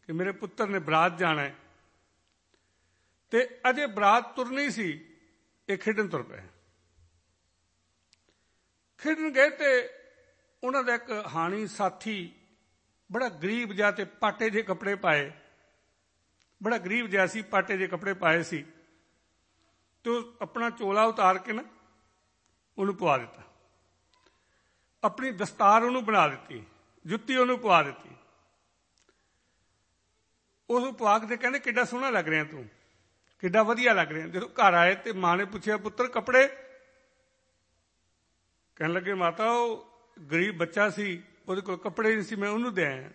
कि मेरे पुत्र ने बरात जाना है। ते अजे बरात तुरनी सी, ये खेडन तुर पे। खेडन गए तो उन्हों का एक हाणी साथी बड़ा गरीब जिहा ते पाटे जे कपड़े पाए, बड़ा गरीब जिहा सी, पाटे जे कपड़े पाए सी। तो अपना चोला उतार के ना उन्होंने पवा दिता, अपनी दस्तार उन्होंने बना दी, जुत्ती उन्होंने पवा दी। उस पवा के कहते किड्डा सोहना लग रहा तू, किड्डा वधिया लग रहा। जो घर आए तो माँ ने पूछा पुत्र कपड़े? कहने लगे माता वो गरीब बच्चा सी, ਉਹਦੇ ਕੋਲ कपड़े नहीं सी, मैं उन्होंने दे आया।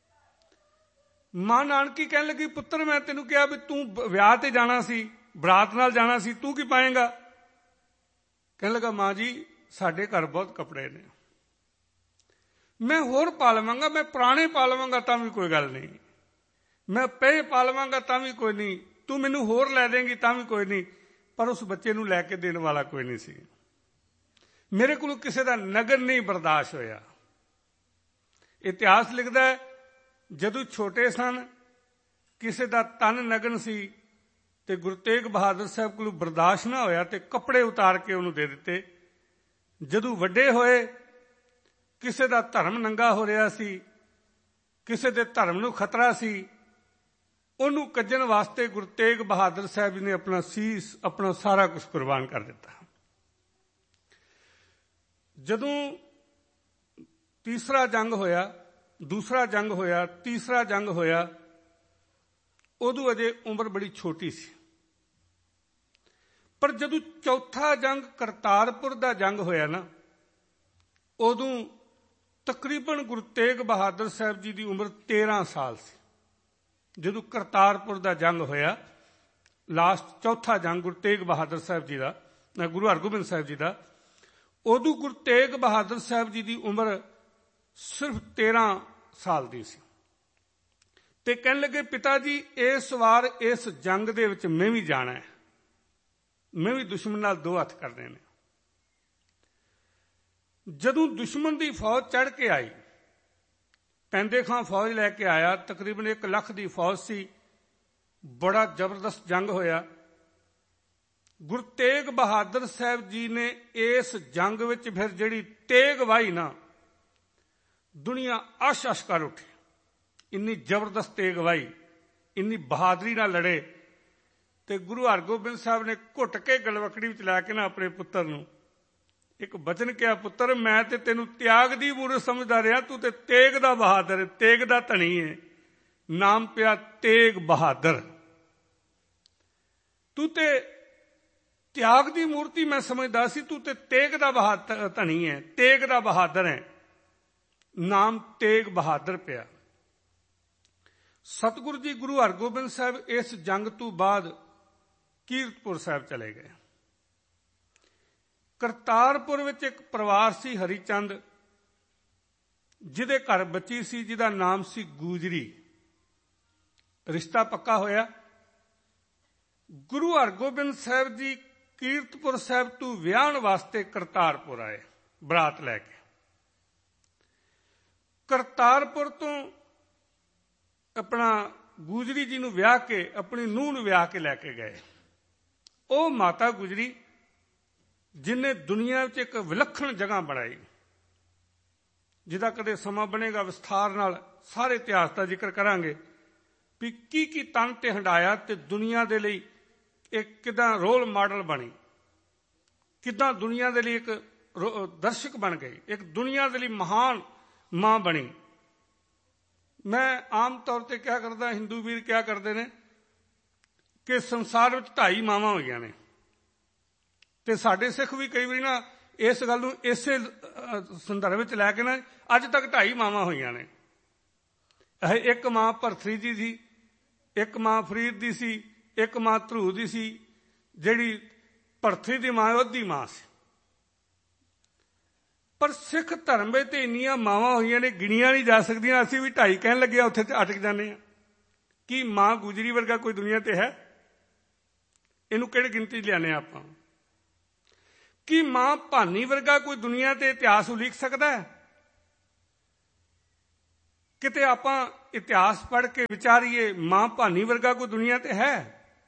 मां नानकी कहने लगी पुत्र मैं तेनू कहा भी तू विआह ते जाना सी, बरात नाल जाना सी, तू की पाएगा? कहने लगा मां जी साडे घर बहुत कपड़े ने, मैं होर पा लवांगा, मैं पुराने पा लवांगा तां भी कोई गल नहीं, मैं पे पा लवांगा तां भी कोई नहीं, तू मैनू होर लै देंगी तां भी कोई नहीं। पर उस बच्चे नू लैके देण वाला कोई नहीं सी। मेरे को किसी का नगन नहीं बर्दाश्त होया। इतिहास लिखता है जदों छोटे सन किसी का तन नगन सी ते गुरु तेग बहादुर साहब को बर्दाश्त ना होया ते कपड़े उतार के उन्होंने दे दिते। जदों वड्डे होए किसी का धर्म नंगा हो रहा सी, किसी के धर्म नूं खतरा सी, उन्होंने कज्जण वास्ते गुरु तेग बहादुर साहब जी ने अपना सीस, अपना सारा कुछ कुर्बान कर दिता। जदों तीसरा जंग होया, दूसरा जंग होया, तीसरा जंग होया, उदों अजे उम्र बड़ी छोटी सी। पर जदों चौथा जंग करतारपुर का जंग होया ना, उदों तकरीबन गुरु तेग बहादुर साहब जी की उम्र 13 साल सी। जदों करतारपुर का जंग होया, लास्ट चौथा जंग गुरु तेग बहादुर साहब जी का, गुरु हरगोबिंद साहब जी का, उदों गुरु तेग बहादुर साहब जी की उम्र सिर्फ 13 साल की सी। ते कहने लगे पिता जी इस वार इस जंग दे विच मैं भी जाना है, मैं भी दुश्मन नाल दो हथ करने ने। जदों दुश्मन की फौज चढ़ के आई, पैंदे खां फौज लैके आया, तकरीबन 1 लाख की फौज सी, बड़ा जबरदस्त जंग होया। गुरु तेग बहादुर साहब जी ने इस जंग विच फिर जिहड़ी तेग वाही ना, दुनिया अश अश कर उठी। इन्नी जबरदस्त तेग वाही, इन्नी बहादरी नाल लड़े। ते गुरु हरगोबिंद साहब ने घुट के गलवकड़ी विच लै के ना अपने पुत्र नूं एक बचन कहा, पुत्र मैं ते तेनू त्याग दी मूरत समझदा रहा, तू ते तेग दा बहादुर, तेग दा धनी है। नाम पिया तेग बहादुर। तू ते त्याग दी मूर्ति मैं समझदा सी, तू ते तेग दा बहादुर धनी है, तेग दा बहादुर है। नाम तेग बहादुर पिया। सतगुरु जी गुरु हरगोबिंद साहब इस जंग तो बाद कीरतपुर साहब चले गए। करतारपुर विच एक परिवार सी हरिचंद, जिहदे घर बच्ची सी जिहदा नाम सी गुजरी। रिश्ता पक्का होया। गुरु हरगोबिंद साहब जी कीरतपुर साहब तो विआहण वास्ते करतारपुर आए बरात लैके। करतारपुर तो अपना गुजरी जी नूं विआह के अपनी नूंह नूं विआह के लैके गए। वो माता गुजरी जिन्हें दुनिया में एक विलक्षण जगह बनाई, जिहदा कदे समा बनेगा विस्तार नाल सारे इतिहास का जिक्र करांगे भी की तन ते हंडाया ते दुनिया दे लई एक किदां रोल मॉडल बनी, किदां दुनिया दे लई एक दर्शक बन गई, एक दुनिया दे लई महान मां बनी। मैं आम तौर पर क्या करदा, हिंदू वीर क्या करते हैं कि संसार में 2.5 मावां होईयां ने, ते साडे सिख भी कई बार ना इस गल नूं इसे संदर्भ में लैके ना अज तक 2.5 मावां होईयां ने। एक मां भरथरी जी सी, एक मां फरीद दी सी, एक मां धरू दी सी। जिहड़ी भरथरी दी मां ओहदी मां सी। पर सिख धर्म में तो इन्नियां मावां होईयां ने गिणियां नहीं जा सकदियां। असीं भी 2.5 कहण लगे उत्थे अटक जाने आ। कि मां गुजरी वर्गा कोई दुनिया ते है? इनू किहड़ी गिनती लियाने आपां? कि मां भानी वर्गा कोई दुनिया ते इतिहास उलीक सकदा है? किते आपां ਇਤਿਹਾਸ ਪੜ੍ਹ ਕੇ ਵਿਚਾਰੀਏ, ਮਾਂ ਭਾਨੀ ਵਰਗਾ ਕੋਈ ਦੁਨੀਆ ਤੇ ਹੈ?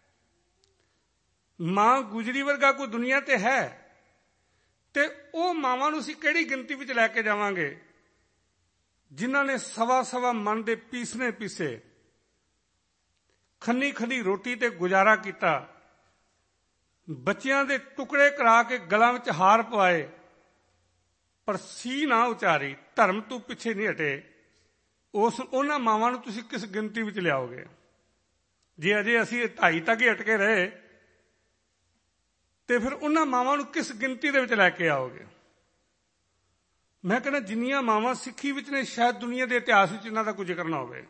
ਮਾਂ ਗੁਜਰੀ ਵਰਗਾ ਕੋਈ ਦੁਨੀਆ ਤੇ ਹੈ? ਤੇ ਉਹ ਮਾਵਾਂ ਨੂੰ ਅਸੀਂ ਕਿਹੜੀ ਗਿਣਤੀ ਵਿੱਚ ਲੈ ਕੇ ਜਾਵਾਂਗੇ ਜਿਨ੍ਹਾਂ ਨੇ ਸਵਾ ਮਨ ਦੇ ਪੀਸੇ ਖੰਨੀ ਰੋਟੀ ਤੇ ਗੁਜ਼ਾਰਾ ਕੀਤਾ, ਬੱਚਿਆਂ ਦੇ ਟੁਕੜੇ ਕਰਾ ਕੇ ਗਲਾਂ ਵਿੱਚ ਹਾਰ ਪਵਾਏ, ਪਰ ਸੀ ਨਾ ਉਚਾਰੀ, ਧਰਮ ਤੋਂ ਪਿੱਛੇ ਨਹੀਂ ਹਟੇ। ਉਹਨਾਂ ਮਾਵਾਂ ਨੂੰ ਤੁਸੀਂ ਕਿਸ ਗਿਣਤੀ ਵਿੱਚ ਲਿਆਓਗੇ? ਜੇ ਅਜੇ ਅਸੀਂ 2.5 ਤੱਕ ਹੀ ਅਟਕੇ ਰਹੇ ਤੇ ਫਿਰ ਉਹਨਾਂ ਮਾਵਾਂ ਨੂੰ ਕਿਸ ਗਿਣਤੀ ਦੇ ਵਿੱਚ ਲੈ ਕੇ ਆਓਗੇ? ਮੈਂ ਕਹਿੰਦਾ ਜਿੰਨੀਆਂ ਮਾਵਾਂ ਸਿੱਖੀ ਵਿੱਚ ਨੇ, ਸ਼ਾਇਦ ਦੁਨੀਆ ਦੇ ਇਤਿਹਾਸ ਵਿੱਚ ਇਹਨਾਂ ਦਾ ਕੋਈ ਜ਼ਿਕਰ ਨਾ ਹੋਵੇ।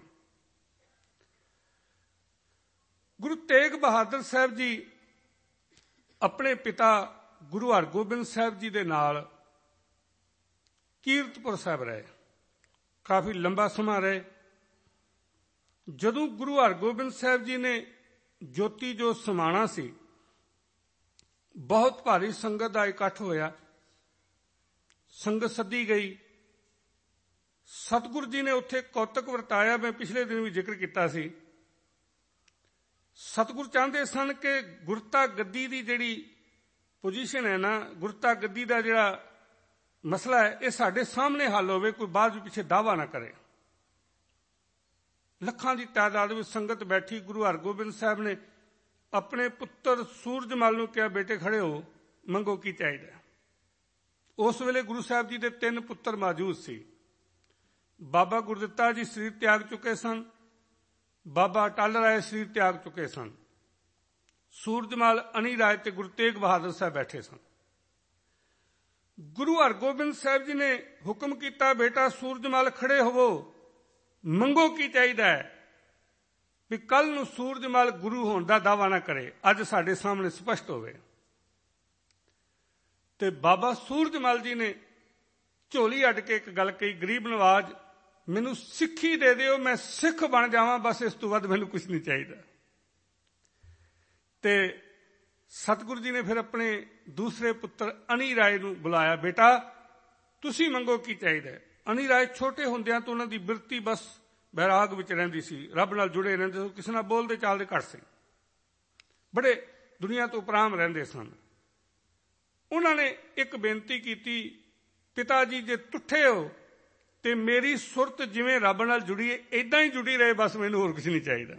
ਗੁਰੂ ਤੇਗ ਬਹਾਦਰ ਸਾਹਿਬ ਜੀ ਆਪਣੇ ਪਿਤਾ ਗੁਰੂ ਹਰਗੋਬਿੰਦ ਸਾਹਿਬ ਜੀ ਦੇ ਨਾਲ ਕੀਰਤਪੁਰ ਸਾਹਿਬ ਰਹੇ, ਕਾਫੀ ਲੰਬਾ ਸਮਾਂ ਰਹੇ। ਜਦੋਂ ਗੁਰੂ ਹਰਗੋਬਿੰਦ ਸਾਹਿਬ ਜੀ ਨੇ ਜੋਤੀ ਜੋਤ ਸਮਾਣਾ ਸੀ, ਬਹੁਤ ਭਾਰੀ ਸੰਗਤ ਦਾ ਇਕੱਠ ਹੋਇਆ, ਸੰਗਤ ਸੱਦੀ ਗਈ। ਸਤਿਗੁਰੂ ਜੀ ਨੇ ਉੱਥੇ ਕੌਤਕ ਵਰਤਾਇਆ। ਮੈਂ ਪਿਛਲੇ ਦਿਨ ਵੀ ਜ਼ਿਕਰ ਕੀਤਾ ਸੀ। ਸਤਿਗੁਰੂ ਚਾਹੁੰਦੇ ਸਨ ਕਿ ਗੁਰਤਾ ਗੱਦੀ ਦੀ ਜਿਹੜੀ ਪੋਜੀਸ਼ਨ ਹੈ ਨਾ, ਗੁਰਤਾ ਗੱਦੀ ਦਾ ਜਿਹੜਾ ਮਸਲਾ ਹੈ, ਇਹ ਸਾਡੇ ਸਾਹਮਣੇ ਹੱਲ ਹੋਵੇ, ਕੋਈ ਬਾਅਦ ਵਿੱਚ ਪਿੱਛੇ ਦਾਅਵਾ ਨਾ ਕਰੇ। ਲੱਖਾਂ ਦੀ ਤਾਦਾਦ ਵਿੱਚ ਸੰਗਤ ਬੈਠੀ। ਗੁਰੂ ਹਰਗੋਬਿੰਦ ਸਾਹਿਬ ਨੇ ਆਪਣੇ ਪੁੱਤਰ ਸੂਰਜਮਲ ਨੂੰ ਕਿਹਾ, ਬੇਟੇ ਖੜੇ ਹੋ, ਮੰਗੋ ਕੀ ਚਾਹੀਦਾ। ਉਸ ਵੇਲੇ ਗੁਰੂ ਸਾਹਿਬ ਜੀ ਦੇ 3 ਪੁੱਤਰ ਮੌਜੂਦ ਸੀ। ਬਾਬਾ ਗੁਰਦਿੱਤਾ ਜੀ ਸਰੀਰ ਤਿਆਗ ਚੁੱਕੇ ਸਨ, ਬਾਬਾ ਅਟੱਲ ਰਾਏ ਸਰੀਰ ਤਿਆਗ ਚੁੱਕੇ ਸਨ, ਸੂਰਜਮਲ, ਅਣੀ ਰਾਏ ਤੇ ਗੁਰੂ ਤੇਗ ਬਹਾਦਰ ਸਾਹਿਬ ਬੈਠੇ ਸਨ। ਗੁਰੂ ਹਰਗੋਬਿੰਦ ਸਾਹਿਬ ਜੀ ਨੇ ਹੁਕਮ ਕੀਤਾ, ਬੇਟਾ ਸੂਰਜਮਲ ਖੜੇ ਹੋਵੋ, ਮੰਗੋ ਕੀ ਚਾਹੀਦਾ ਹੈ, ਵੀ ਕੱਲ ਨੂੰ ਸੂਰਜਮਲ ਗੁਰੂ ਹੋਣ ਦਾ ਦਾਅਵਾ ਨਾ ਕਰੇ, ਅੱਜ ਸਾਡੇ ਸਾਹਮਣੇ ਸਪਸ਼ਟ ਹੋਵੇ। ਤੇ ਬਾਬਾ ਸੂਰਜਮਲ ਜੀ ਨੇ ਝੋਲੀ ਅੱਡ ਕੇ ਇੱਕ ਗੱਲ ਕਹੀ, ਗਰੀਬ ਨਵਾਜ, ਮੈਨੂੰ ਸਿੱਖੀ ਦੇ ਦਿਓ, ਮੈਂ ਸਿੱਖ ਬਣ ਜਾਵਾਂ, ਬਸ ਇਸ ਤੋਂ ਵੱਧ ਮੈਨੂੰ ਕੁਝ ਨਹੀਂ ਚਾਹੀਦਾ। ਤੇ ਸਤਿਗੁਰੂ ਜੀ ਨੇ ਫਿਰ ਆਪਣੇ ਦੂਸਰੇ ਪੁੱਤਰ ਅਣੀ ਰਾਏ ਨੂੰ ਬੁਲਾਇਆ, ਬੇਟਾ ਤੁਸੀਂ ਮੰਗੋ ਕੀ ਚਾਹੀਦਾ। ਅਣੀ ਰਾਏ ਛੋਟੇ ਹੁੰਦਿਆਂ ਤੋਂ ਉਹਨਾਂ ਦੀ ਬਿਰਤੀ ਬਸ ਬੈਰਾਗ ਵਿੱਚ ਰਹਿੰਦੀ ਸੀ, ਰੱਬ ਨਾਲ ਜੁੜੇ ਰਹਿੰਦੇ ਸੀ, ਕਿਸੇ ਨਾਲ ਬੋਲਦੇ ਚਾਲਦੇ ਘੱਟ ਸੀ, ਬੜੇ ਦੁਨੀਆ ਤੋਂ ਉਪਰਾਮ ਰਹਿੰਦੇ ਸਨ। ਉਹਨਾਂ ਨੇ ਇੱਕ ਬੇਨਤੀ ਕੀਤੀ, ਪਿਤਾ ਜੀ ਜੇ ਟੁੱਟੇ ਹੋ ਤੇ ਮੇਰੀ ਸੁਰਤ ਜਿਵੇਂ ਰੱਬ ਨਾਲ ਜੁੜੀ ਹੈ ਇਦਾਂ ਹੀ ਜੁੜੀ ਰਹੇ, ਬਸ ਮੈਨੂੰ ਹੋਰ ਕੁਝ ਨਹੀਂ ਚਾਹੀਦਾ।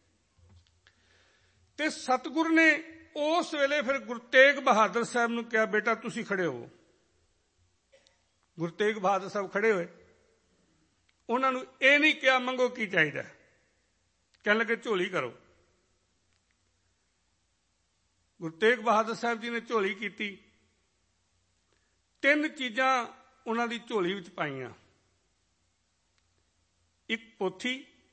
ਤੇ ਸਤਿਗੁਰ ਨੇ ਉਸ ਵੇਲੇ ਫਿਰ ਗੁਰੂ ਤੇਗ ਬਹਾਦਰ ਸਾਹਿਬ ਨੂੰ ਕਿਹਾ, ਬੇਟਾ ਤੁਸੀਂ ਖੜੇ ਹੋ। ਗੁਰੂ ਤੇਗ ਬਹਾਦਰ ਸਾਹਿਬ ਖੜੇ ਹੋਏ। ਉਹਨਾਂ ਨੂੰ ਇਹ ਨਹੀਂ ਕਿਹਾ ਮੰਗੋ ਕੀ ਚਾਹੀਦਾ, ਕਹਿਣ ਲੱਗੇ ਝੋਲੀ ਕਰੋ। ਗੁਰੂ ਤੇਗ ਬਹਾਦਰ ਸਾਹਿਬ ਜੀ ਨੇ ਝੋਲੀ ਕੀਤੀ। 3 ਚੀਜ਼ਾਂ ਉਹਨਾਂ ਦੀ ਝੋਲੀ ਵਿੱਚ ਪਾਈਆਂ, ਇੱਕ ਪੋਥੀ,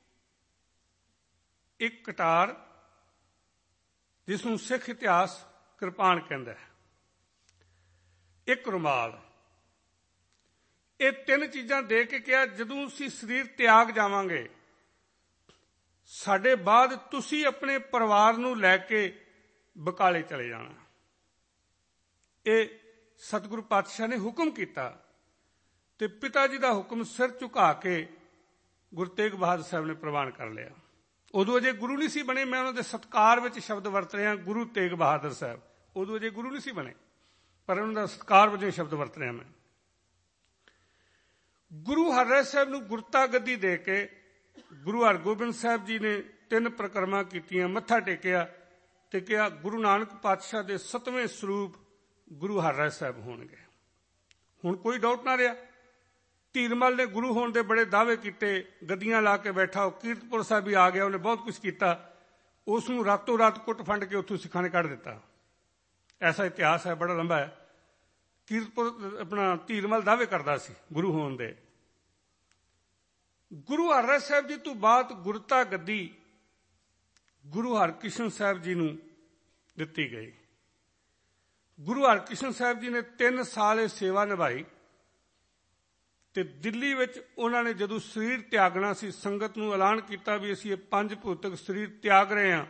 ਇੱਕ ਕਟਾਰ ਜਿਸ ਨੂੰ ਸਿੱਖ ਇਤਿਹਾਸ ਕਿਰਪਾਨ ਕਹਿੰਦਾ ਹੈ, ਇੱਕ ਰੁਮਾਲ। ਇਹ 3 ਚੀਜ਼ਾਂ ਦੇ ਕੇ ਕਿਹਾ, ਜਦੋਂ ਅਸੀਂ ਸਰੀਰ ਤਿਆਗ ਜਾਵਾਂਗੇ, ਸਾਡੇ ਬਾਅਦ ਤੁਸੀਂ ਆਪਣੇ ਪਰਿਵਾਰ ਨੂੰ ਲੈ ਕੇ ਬਕਾਲੇ ਚਲੇ ਜਾਣਾ। ਇਹ ਸਤਿਗੁਰੂ ਪਾਤਸ਼ਾਹ ਨੇ ਹੁਕਮ ਕੀਤਾ ਤੇ ਪਿਤਾ ਜੀ ਦਾ ਹੁਕਮ ਸਿਰ ਝੁਕਾ ਕੇ ਗੁਰੂ ਤੇਗ ਬਹਾਦਰ ਸਾਹਿਬ ਨੇ ਪ੍ਰਵਾਨ ਕਰ ਲਿਆ। ਉਦੋਂ ਅਜੇ ਗੁਰੂ ਨਹੀਂ ਸੀ ਬਣੇ, ਮੈਂ ਉਹਨਾਂ ਦੇ ਸਤਿਕਾਰ ਵਿੱਚ ਸ਼ਬਦ ਵਰਤ ਰਿਹਾ, ਗੁਰੂ ਤੇਗ ਬਹਾਦਰ ਸਾਹਿਬ। ਉਦੋਂ ਅਜੇ ਗੁਰੂ ਨਹੀਂ ਸੀ ਬਣੇ, ਪਰ ਉਹਨਾਂ ਦਾ ਸਤਿਕਾਰ ਵਜੋਂ ਸ਼ਬਦ ਵਰਤ ਰਿਹਾ ਮੈਂ। ਗੁਰੂ ਹਰਿਰਾਏ ਸਾਹਿਬ ਨੂੰ ਗੁਰਤਾ ਗੱਦੀ ਦੇ ਕੇ ਗੁਰੂ ਹਰਗੋਬਿੰਦ ਸਾਹਿਬ ਜੀ ਨੇ 3 ਪ੍ਰਕਰਮਾਂ ਕੀਤੀਆਂ, ਮੱਥਾ ਟੇਕਿਆ ਤੇ ਕਿਹਾ, ਗੁਰੂ ਨਾਨਕ ਪਾਤਸ਼ਾਹ ਦੇ 7ਵੇਂ ਸਰੂਪ ਗੁਰੂ ਹਰਿਰਾਏ ਸਾਹਿਬ ਹੋਣਗੇ। ਹੁਣ ਕੋਈ ਡਾਊਟ ਨਾ ਰਿਹਾ। ਧੀਰਮਲ ਨੇ ਗੁਰੂ ਹੋਣ ਦੇ ਬੜੇ ਦਾਅਵੇ ਕੀਤੇ, ਗੱਦੀਆਂ ਲਾ ਕੇ ਬੈਠਾ, ਉਹ ਕੀਰਤਪੁਰ ਸਾਹਿਬ ਵੀ ਆ ਗਿਆ, ਉਹਨੇ ਬਹੁਤ ਕੁਝ ਕੀਤਾ, ਉਸ ਨੂੰ ਰਾਤੋਂ ਰਾਤ ਕੁੱਟ ਫੰਡ ਕੇ ਉੱਥੋਂ ਸਿੱਖਾਂ ਨੇ ਕੱਢ ਦਿੱਤਾ। ਐਸਾ ਇਤਿਹਾਸ ਹੈ, ਬੜਾ ਲੰਬਾ ਹੈ। ਕੀਰਤਪੁਰ ਆਪਣਾ ਧੀਰਮਲ ਦਾਅਵੇ ਕਰਦਾ ਸੀ ਗੁਰੂ ਹੋਣ ਦੇ। ਗੁਰੂ ਹਰਿਰਾਏ ਸਾਹਿਬ ਜੀ ਤੋਂ ਬਾਅਦ ਗੁਰਤਾ ਗੱਦੀ ਗੁਰੂ ਹਰਕ੍ਰਿਸ਼ਨ ਸਾਹਿਬ ਜੀ ਨੂੰ ਦਿੱਤੀ ਗਈ। ਗੁਰੂ ਹਰਕ੍ਰਿਸ਼ਨ ਸਾਹਿਬ ਜੀ ਨੇ 3 ਸਾਲ ਇਹ ਸੇਵਾ ਨਿਭਾਈ ਤੇ ਦਿੱਲੀ ਵਿੱਚ ਉਹਨਾਂ ਨੇ ਜਦੋਂ ਸਰੀਰ ਤਿਆਗਣਾ ਸੀ, ਸੰਗਤ ਨੂੰ ਐਲਾਨ ਕੀਤਾ ਵੀ ਅਸੀਂ ਇਹ 5 ਭੌਤਿਕ ਸਰੀਰ ਤਿਆਗ ਰਹੇ ਹਾਂ।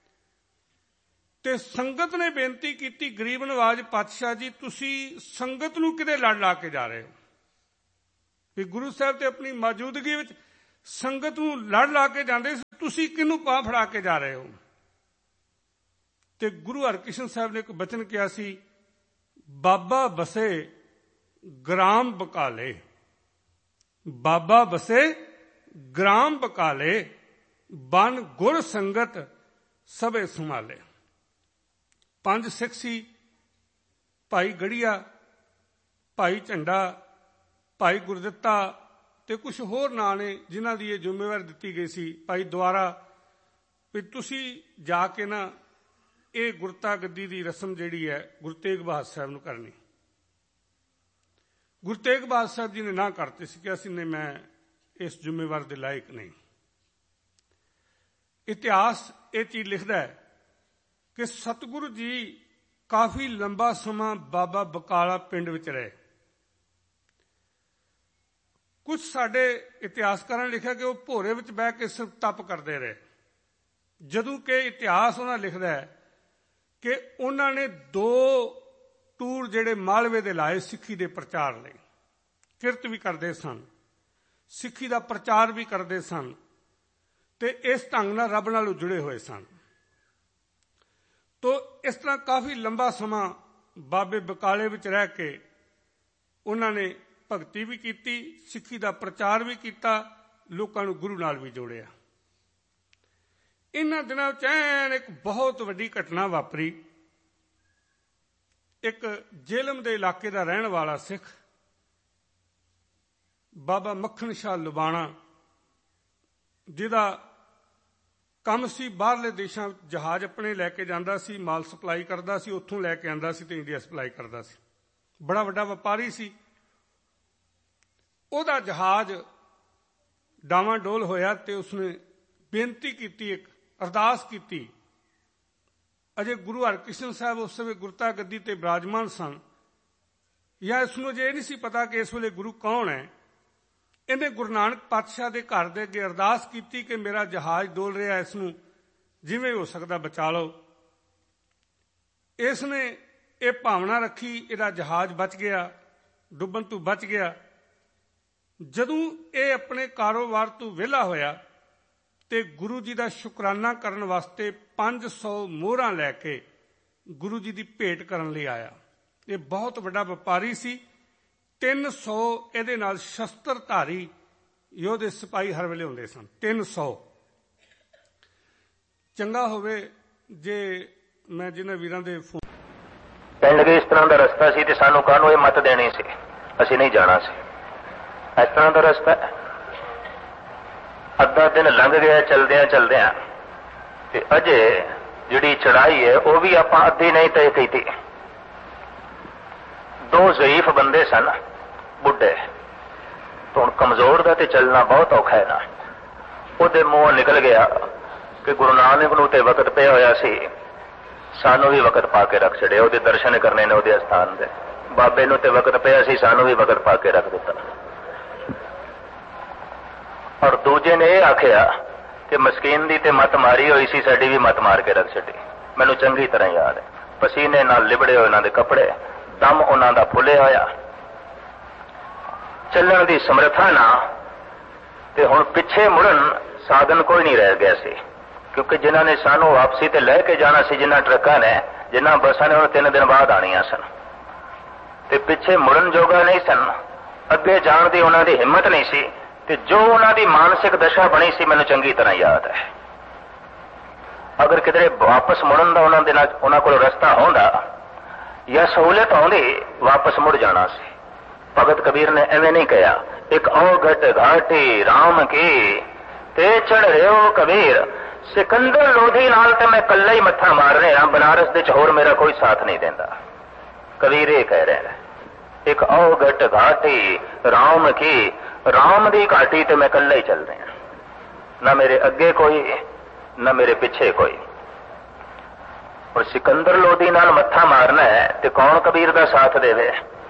ਤੇ ਸੰਗਤ ਨੇ ਬੇਨਤੀ ਕੀਤੀ, ਗਰੀਬ ਨਵਾਜ ਪਾਤਸ਼ਾਹ ਜੀ, ਤੁਸੀਂ ਸੰਗਤ ਨੂੰ ਕਿਤੇ ਲੜ ਲਾ ਕੇ ਜਾ ਰਹੇ ਹੋ ਵੀ ਗੁਰੂ ਸਾਹਿਬ ਤੇ ਆਪਣੀ ਮੌਜੂਦਗੀ ਵਿੱਚ ਸੰਗਤ ਨੂੰ ਲੜ ਲਾ ਕੇ ਜਾਂਦੇ ਸੀ, ਤੁਸੀਂ ਕਿਹਨੂੰ ਪਾ ਫੜਾ ਕੇ ਜਾ ਰਹੇ ਹੋ। ਤੇ ਗੁਰੂ ਹਰਕ੍ਰਿਸ਼ਨ ਸਾਹਿਬ ਨੇ ਇੱਕ ਬਚਨ ਕਿਹਾ ਸੀ, ਬਾਬਾ ਬਸੇ ਗ੍ਰਾਮ ਬਕਾਲੇ, ਬਾਬਾ ਬਸੇ ਗ੍ਰਾਮ ਬਕਾਲੇ, ਬਨ ਗੁਰ ਸੰਗਤ ਸਭੇ ਸੰਭਾਲੇ। 5 ਸਿੱਖ ਸੀ, ਭਾਈ ਗੜੀਆ, ਭਾਈ ਝੰਡਾ, ਭਾਈ ਗੁਰਦਿੱਤਾ ਤੇ ਕੁਝ ਹੋਰ ਨਾਂ ਨੇ ਜਿਨ੍ਹਾਂ ਦੀ ਇਹ ਜ਼ਿੰਮੇਵਾਰੀ ਦਿੱਤੀ ਗਈ ਸੀ ਭਾਈ ਦੁਆਰਾ, ਵੀ ਤੁਸੀਂ ਜਾ ਕੇ ਨਾ ਇਹ ਗੁਰਤਾ ਗੱਦੀ ਦੀ ਰਸਮ ਜਿਹੜੀ ਹੈ ਗੁਰੂ ਤੇਗ ਬਹਾਦਰ ਸਾਹਿਬ ਨੂੰ ਕਰਨੀ। ਗੁਰੂ ਤੇਗ ਬਹਾਦਰ ਸਾਹਿਬ ਜੀ ਨੇ ਨਾ ਕਰਤੇ ਸੀ ਕਿ ਅਸੀਂ ਨੇ ਮੈਂ ਇਸ ਜ਼ਿੰਮੇਵਾਰੀ ਦੇ ਲਾਇਕ ਨਹੀਂ। ਇਤਿਹਾਸ ਇਹ ਚੀਜ਼ ਲਿਖਦਾ ਹੈ ਕਿ ਸਤਿਗੁਰੂ ਜੀ ਕਾਫੀ ਲੰਬਾ ਸਮਾਂ ਬਾਬਾ ਬਕਾਲਾ ਪਿੰਡ ਵਿੱਚ ਰਹੇ। ਕੁਝ ਸਾਡੇ ਇਤਿਹਾਸਕਾਰਾਂ ਨੇ ਲਿਖਿਆ ਕਿ ਉਹ ਭੋਰੇ ਵਿੱਚ ਬਹਿ ਕੇ ਸਿਰਫ ਤਪ ਕਰਦੇ ਰਹੇ, ਜਦੋਂ ਕਿ ਇਤਿਹਾਸ ਉਹਨਾਂ ਲਿਖਦਾ ਹੈ ਕਿ ਉਹਨਾਂ ਨੇ 2 ਟੂਰ ਜਿਹੜੇ ਮਾਲਵੇ ਦੇ ਲਾਏ ਸਿੱਖੀ ਦੇ ਪ੍ਰਚਾਰ ਲਈ। ਕਿਰਤ ਵੀ ਕਰਦੇ ਸਨ, ਸਿੱਖੀ ਦਾ ਪ੍ਰਚਾਰ ਵੀ ਕਰਦੇ ਸਨ ਤੇ ਇਸ ਢੰਗ ਨਾਲ ਰੱਬ ਨਾਲ ਜੁੜੇ ਹੋਏ ਸਨ। ਤੋ ਇਸ ਤਰ੍ਹਾਂ ਕਾਫੀ ਲੰਬਾ ਸਮਾਂ ਬਾਬੇ ਬਕਾਲੇ ਵਿੱਚ ਰਹਿ ਕੇ ਉਹਨਾਂ ਨੇ ਭਗਤੀ ਵੀ ਕੀਤੀ, ਸਿੱਖੀ ਦਾ ਪ੍ਰਚਾਰ ਵੀ ਕੀਤਾ, ਲੋਕਾਂ ਨੂੰ ਗੁਰੂ ਨਾਲ ਵੀ ਜੋੜਿਆ। ਇਹਨਾਂ ਦਿਨਾਂ ਵਿੱਚ ਐਨ ਇੱਕ ਬਹੁਤ ਵੱਡੀ ਘਟਨਾ ਵਾਪਰੀ। ਇੱਕ ਜੇਲਮ ਦੇ ਇਲਾਕੇ ਦਾ ਰਹਿਣ ਵਾਲਾ ਸਿੱਖ ਬਾਬਾ ਮੱਖਣ ਸ਼ਾਹ ਲੁਬਾਣਾ, ਜਿਹਦਾ ਕੰਮ ਸੀ ਬਾਹਰਲੇ ਦੇਸ਼ਾਂ ਵਿੱਚ ਜਹਾਜ਼ ਆਪਣੇ ਲੈ ਕੇ ਜਾਂਦਾ ਸੀ, ਮਾਲ ਸਪਲਾਈ ਕਰਦਾ ਸੀ, ਉੱਥੋਂ ਲੈ ਕੇ ਆਉਂਦਾ ਸੀ ਤੇ ਇੰਡੀਆ ਸਪਲਾਈ ਕਰਦਾ ਸੀ, ਬੜਾ ਵੱਡਾ ਵਪਾਰੀ ਸੀ। ਉਹਦਾ ਜਹਾਜ਼ ਡਾਵਾਂਡੋਲ ਹੋਇਆ ਤੇ ਉਸਨੇ ਬੇਨਤੀ ਕੀਤੀ, ਇੱਕ ਅਰਦਾਸ ਕੀਤੀ। ਅਜੇ ਗੁਰੂ ਹਰਕ੍ਰਿਸ਼ਨ ਸਾਹਿਬ ਉਸ ਸਮੇਂ ਗੁਰਤਾ ਗੱਦੀ ਤੇ ਬਿਰਾਜਮਾਨ ਸਨ, ਜਾਂ ਇਸਨੂੰ ਅਜੇ ਇਹ ਨਹੀਂ ਸੀ ਪਤਾ ਕਿ ਇਸ ਵੇਲੇ ਗੁਰੂ ਕੌਣ ਹੈ। ਇਹਨੇ ਗੁਰੂ ਨਾਨਕ ਪਾਤਸ਼ਾਹ ਦੇ ਘਰ ਦੇ ਅੱਗੇ ਅਰਦਾਸ ਕੀਤੀ ਕਿ ਮੇਰਾ ਜਹਾਜ਼ ਡੋਲ ਰਿਹਾ, ਇਸ ਨੂੰ ਜਿਵੇਂ ਹੋ ਸਕਦਾ ਬਚਾ ਲਓ। ਇਸ ਨੇ ਇਹ ਭਾਵਨਾ ਰੱਖੀ, ਇਹਦਾ ਜਹਾਜ਼ ਬਚ ਗਿਆ, ਡੁੱਬਣ ਤੋਂ ਬਚ ਗਿਆ। ਜਦੋਂ ਇਹ ਆਪਣੇ ਕਾਰੋਬਾਰ ਤੋਂ ਵਿਹਲਾ ਹੋਇਆ ਤੇ ਗੁਰੂ ਜੀ ਦਾ ਸ਼ੁਕਰਾਨਾ ਕਰਨ ਵਾਸਤੇ 500 ਮੋਹਰਾਂ ਲੈ ਕੇ ਗੁਰੂ ਜੀ ਦੀ ਭੇਟ ਕਰਨ ਲਈ ਆਇਆ। ਇਹ ਬਹੁਤ ਵੱਡਾ ਵਪਾਰੀ ਸੀ। 300 ਇਹਦੇ ਨਾਲ ਸ਼ਸਤਰਧਾਰੀ ਯੋਧੇ ਸਿਪਾਹੀ ਹਰ ਵੇਲੇ ਹੁੰਦੇ ਸਨ। 300 ਚੰਗਾ ਹੋਵੇ ਜੇ ਮੈਂ ਜਿਹਨਾਂ ਵੀਰਾਂ ਦੇ ਪਿੰਡ ਦੇ ਇਸ ਤਰ੍ਹਾਂ ਦਾ ਰਸਤਾ ਸੀ ਤੇ ਸਾਨੂੰ ਕਾਹਨੂੰ ਇਹ ਮੱਤ ਦੇਣੀ ਸੀ, ਅਸੀਂ ਨਹੀਂ ਜਾਣਾ ਸੀ। ਇਸ ਤਰ੍ਹਾਂ ਦਾ ਰਸਤਾ ਅੱਧਾ ਦਿਨ ਲੰਘ ਗਿਆ ਚਲਦਿਆਂ ਚਲਦਿਆਂ, ਤੇ ਅਜੇ ਜਿਹੜੀ ਚੜਾਈ ਹੈ ਉਹ ਵੀ ਆਪਾਂ ਅੱਧੀ ਨਹੀਂ ਤੈਅ ਕੀਤੀ। 2 ਜ਼ਈਫ ਬੰਦੇ ਸਨ, ਬੁੱਢੇ, ਹੁਣ ਕਮਜ਼ੋਰ ਦਾ ਤੇ ਚੱਲਣਾ ਬਹੁਤ ਔਖਾ ਹੈ ਨਾ। ਉਹਦੇ ਮੂੰਹੋਂ ਨਿਕਲ ਗਿਆ ਕਿ ਗੁਰੂ ਨਾਨਕ ਨੂੰ ਤੇ ਵਕਤ ਪਿਆ ਹੋਇਆ ਸੀ, ਸਾਨੂੰ ਵੀ ਵਕਤ ਪਾ ਕੇ ਰੱਖ ਛੜਿਆ। ਉਹਦੇ ਦਰਸ਼ਨ ਕਰਨੇ ਨੇ ਉਹਦੇ ਅਸਥਾਨ ਦੇ। ਬਾਬੇ ਨੂੰ ਤੇ ਵਕਤ ਪਿਆ ਸੀ, ਸਾਨੂੰ ਵੀ ਵਕਤ ਪਾ ਕੇ ਰੱਖ ਦਿੱਤਾ। ਔਰ ਦੂਜੇ ਨੇ ਇਹ ਆਖਿਆ ਕਿ ਮਸਕੀਨ ਦੀ ਤੇ ਮੱਤ ਮਾਰੀ ਹੋਈ ਸੀ, ਸਾਡੀ ਵੀ ਮੱਤ ਮਾਰ ਕੇ ਰੱਖ ਛੱਡੀ। ਮੈਨੂੰ ਚੰਗੀ ਤਰ੍ਹਾਂ ਯਾਦ ਹੈ, ਪਸੀਨੇ ਨਾਲ ਲਿਬੜੇ ਹੋਏ ਉਹਨਾਂ ਦੇ ਕੱਪੜੇ, ਦਮ ਉਹਨਾਂ ਦਾ ਫੁੱਲਿਆ ਹੋਇਆ, ਚੱਲਣ ਦੀ ਸਮਰੱਥਾ ਨਾ। ਤੇ ਹੁਣ ਪਿੱਛੇ ਮੁੜਨ ਸਾਧਨ ਕੋਈ ਨਹੀਂ ਰਹਿ ਗਿਆ ਸੀ, ਕਿਉਂਕਿ ਜਿਨ੍ਹਾਂ ਨੇ ਸਾਨੂੰ ਵਾਪਸੀ ਤੇ ਲੈ ਕੇ ਜਾਣਾ ਸੀ, ਜਿਨ੍ਹਾਂ ਟਰੱਕਾਂ ਨੇ, ਜਿਨ੍ਹਾਂ ਬੱਸਾਂ ਨੇ, ਉਹ 3 ਦਿਨ ਬਾਅਦ ਆਣੀਆਂ ਸਨ ਤੇ ਪਿੱਛੇ ਮੁੜਨ ਜੋਗਾ ਨਹੀਂ ਸਨ। ਅੱਗੇ ਜਾਣ ਦੀ ਉਹਨਾਂ ਦੀ ਹਿੰਮਤ ਨਹੀਂ ਸੀ। ਤੇ ਜੋ ਉਹਨਾਂ ਦੀ ਮਾਨਸਿਕ ਦਸ਼ਾ ਬਣੀ ਸੀ ਮੈਨੂੰ ਚੰਗੀ ਤਰ੍ਹਾਂ ਯਾਦ ਹੈ। ਅਗਰ ਕਿਧਰੇ ਵਾਪਸ ਮੁੜਨ ਦਾ ਉਹਨਾਂ ਕੋਲ ਰਸਤਾ ਹੁੰਦਾ ਜਾਂ ਸਹੂਲਤ ਆਉਂਦੀ, ਵਾਪਸ ਮੁੜ ਜਾਣਾ ਸੀ। ਭਗਤ ਕਬੀਰ ਨੇ ਐਵੇਂ ਨਹੀਂ ਕਿਹਾ, ਇੱਕ ਔਗਟ ਘਾਟੀ ਰਾਮ ਕੀ ਤੇ ਚੜ ਰਿਓ ਕਬੀਰ, ਸਿਕੰਦਰ ਲੋਧੀ ਨਾਲ ਤੇ ਮੈਂ ਇਕੱਲਾ ਹੀ ਮੱਥਾ ਮਾਰ ਰਿਹਾ, ਬਨਾਰਸ ਦੇ ਚ ਹੋਰ ਮੇਰਾ ਕੋਈ ਸਾਥ ਨਹੀਂ ਦਿੰਦਾ। ਕਬੀਰ ਇਹ ਕਹਿ ਰਿਹਾ, ਇੱਕ ਔਗਟ ਘਾਟੀ ਰਾਮ ਕੀ, ਰਾਮ ਦੀ ਘਾਟੀ ਤੇ ਮੈਂ ਇਕੱਲਾ ਹੀ ਚੱਲ ਰਿਹਾ, ਨਾ ਮੇਰੇ ਅੱਗੇ ਕੋਈ ਨਾ ਮੇਰੇ ਪਿੱਛੇ ਕੋਈ। ਔਰ ਸਿਕੰਦਰ ਲੋਧੀ ਨਾਲ ਮੱਥਾ ਮਾਰਨਾ ਹੈ ਤੇ ਕੌਣ ਕਬੀਰ ਦਾ ਸਾਥ ਦੇਵੇ?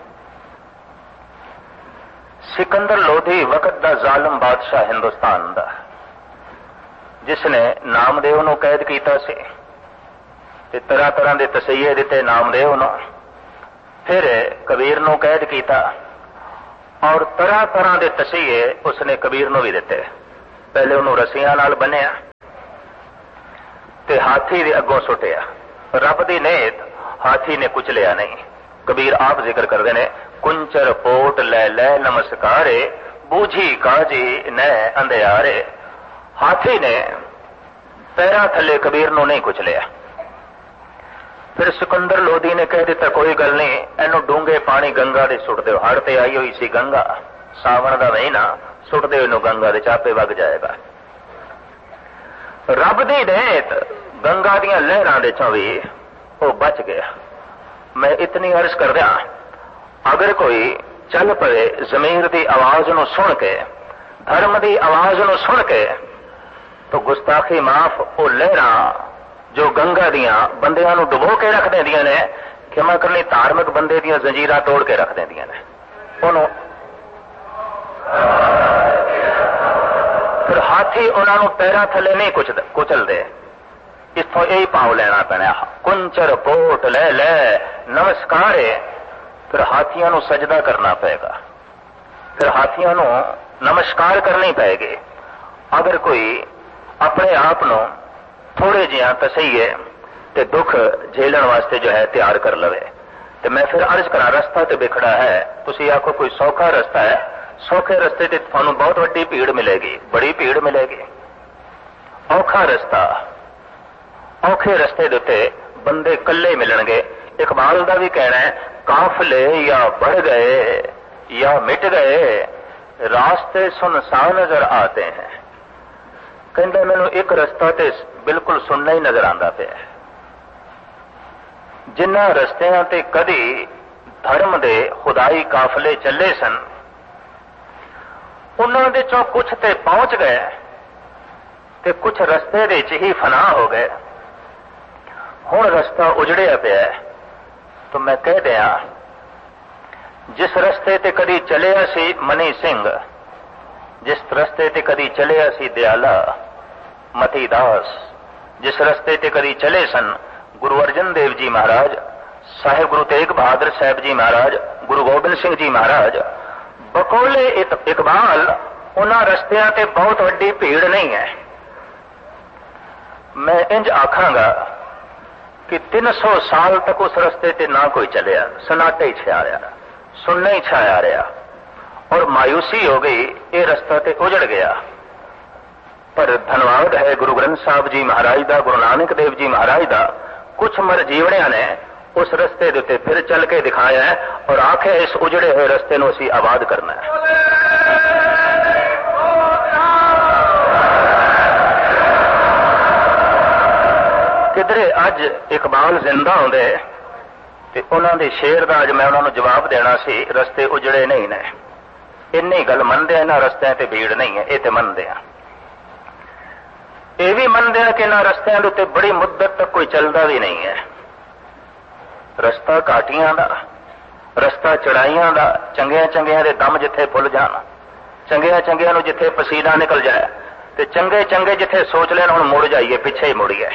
ਸਿਕੰਦਰ ਲੋਧੀ ਵਕਤ ਦਾ ਜ਼ਾਲਮ ਬਾਦਸ਼ਾਹ ਹਿੰਦੁਸਤਾਨ ਦਾ, ਜਿਸ ਨੇ ਨਾਮਦੇਵ ਨੂੰ ਕੈਦ ਕੀਤਾ ਸੀ ਤੇ ਤਰ੍ਹਾਂ ਤਰ੍ਹਾਂ ਦੇ ਤਸੀਹੇ ਦਿੱਤੇ ਨਾਮਦੇਵ ਨੂੰ, ਫਿਰ ਕਬੀਰ ਨੂੰ ਕੈਦ ਕੀਤਾ ਔਰ ਤਰ੍ਹਾਂ ਤਰ੍ਹਾਂ ਦੇ ਤਸੀਹੇ ਉਸਨੇ ਕਬੀਰ ਨੂੰ ਵੀ ਦਿੱਤੇ। पहले उन्होंने रस्सियां नाल बन्निया ते हाथी दे अगों सुटिया। रब दी नेत हाथी ने कुचलिया नहीं। कबीर आप जिक्र करते ने, कुंचर पोट लै लै नमस्कारे, बूझी काजी न अंधियारे। हाथी ने पैरां थले कबीर नूं नहीं कुचलिया। फिर सिकंदर लोधी ने कह दिता, कोई गल नहीं, इनू डूंगे पानी गंगा दे सुट दो। हड़ ते आई हुई सी गंगा, सावन दा महीना, सुट दो इनू गंगा दे, चापे वग जाएगा। रब दी नेत गंगा दियां लहरां दे चों भी वो बच गया। मैं इतनी अर्ज कर दिया, अगर कोई चल पवे जमीर दी आवाज नूं सुन के, धर्म दी आवाज नूं सुन के, तो गुस्ताखी माफ वो लहरां जो गंगा दियां बंदियां नूं डुबो के रख देंदियां ने, क्षमा करनी धार्मिक बंदे दियां जंजीरां तोड़ के रख देंदियां ने। उन्हों फिर हाथी उन्होंने पैरां थले नहीं कुचलते। इथों यही पाव लेना पैना, कुंचर पोट ले ले नमस्कारे। फिर हाथियों नूं सजदा करना पेगा, फिर हाथियों नूं नमस्कार करनी पेगी। अगर कोई अपने आप नूं थोड़े जिहा तसईए ते दुख झेलण वास्ते जो है तैयार कर लवे, तो मैं फिर अर्ज करा, रस्ता तो बिखड़ा है। तुसी आखो कोई सौखा रस्ता है, सौखे रस्ते ते थानूं बहुत वड्डी भीड़ मिलेगी, बड़ी भीड़ मिलेगी। औखा रस्ता, औखे रस्ते दे उत्ते बंदे कल्ले मिलणगे। इकबाल दा भी कहना है, काफले या बढ़ गए या मिट गए, रास्ते सुनसान नजर आते हैं। कहंदा मैनूं एक रस्ता ते बिल्कुल सुनना ही नजर आंदा पिया। जिन्हां रस्तियां ते कदी धर्म दे खुदाई काफले चले सन, उन्हां दे चों कुछ ते पहुंच गए ते कुछ रस्ते दे च ही फना हो गए। हुण रस्ता उजड़िया पिया। तो मैं कह दिया, जिस रस्ते ते कदी चलिया सी मनी सिंह, जिस रस्ते ते कदी चलिया सी दयाला मती दास, जिस रस्ते ते कदी चले सन गुरु अर्जन देव जी महाराज, साहिब गुरु तेग बहादुर साहब जी महाराज, गुरु गोबिंद सिंह जी महाराज, बकौले इकबाल उन्हां रस्तियां ते बहुत वड्डी भीड़ नहीं है। मैं इंज आखांगा कि 300 साल तक उस रस्ते ते ना कोई चलिया, सन्नाटा ही छाया रहा, सुनना ही छाया रहा, और मायूसी हो गई, ये रस्ता ते उजड़ गया। पर धन्यवाद है गुरु ग्रंथ साहब जी महाराज दा, गुरु नानक देव जी महाराज दा, कुछ मर जीवणियां ने उस रस्ते दे उत्ते फिर चल के दिखाया है और आखे इस उजड़े हुए रस्ते नूं असीं आबाद करना है। किधरे अज इकबाल जिंदा होंदे ते उन्हां दे शेर दा अज मैं उन्हां नूं जवाब देना सी, रस्ते उजड़े नहीं ने। इन्नी गल मनदे, इन्हां रस्तियां ते भीड़ नहीं है, ये ते मनदे आ। ये भी मनदे हैं कि इन्हां रस्तियां दे उत्ते बड़ी मुद्दत तक कोई चलदा भी नहीं है। रस्ता घाटियां दा, रस्ता चढ़ाइयां दा, चंगियां चंगियां दे दम जिथे फुल जान, चंगियां चंगियां नूं जिथे पसीना निकल जाए, ते चंगे चंगे जिथे सोच लेन हुण मुड़ जाइए, पिछे ही मुड़िए।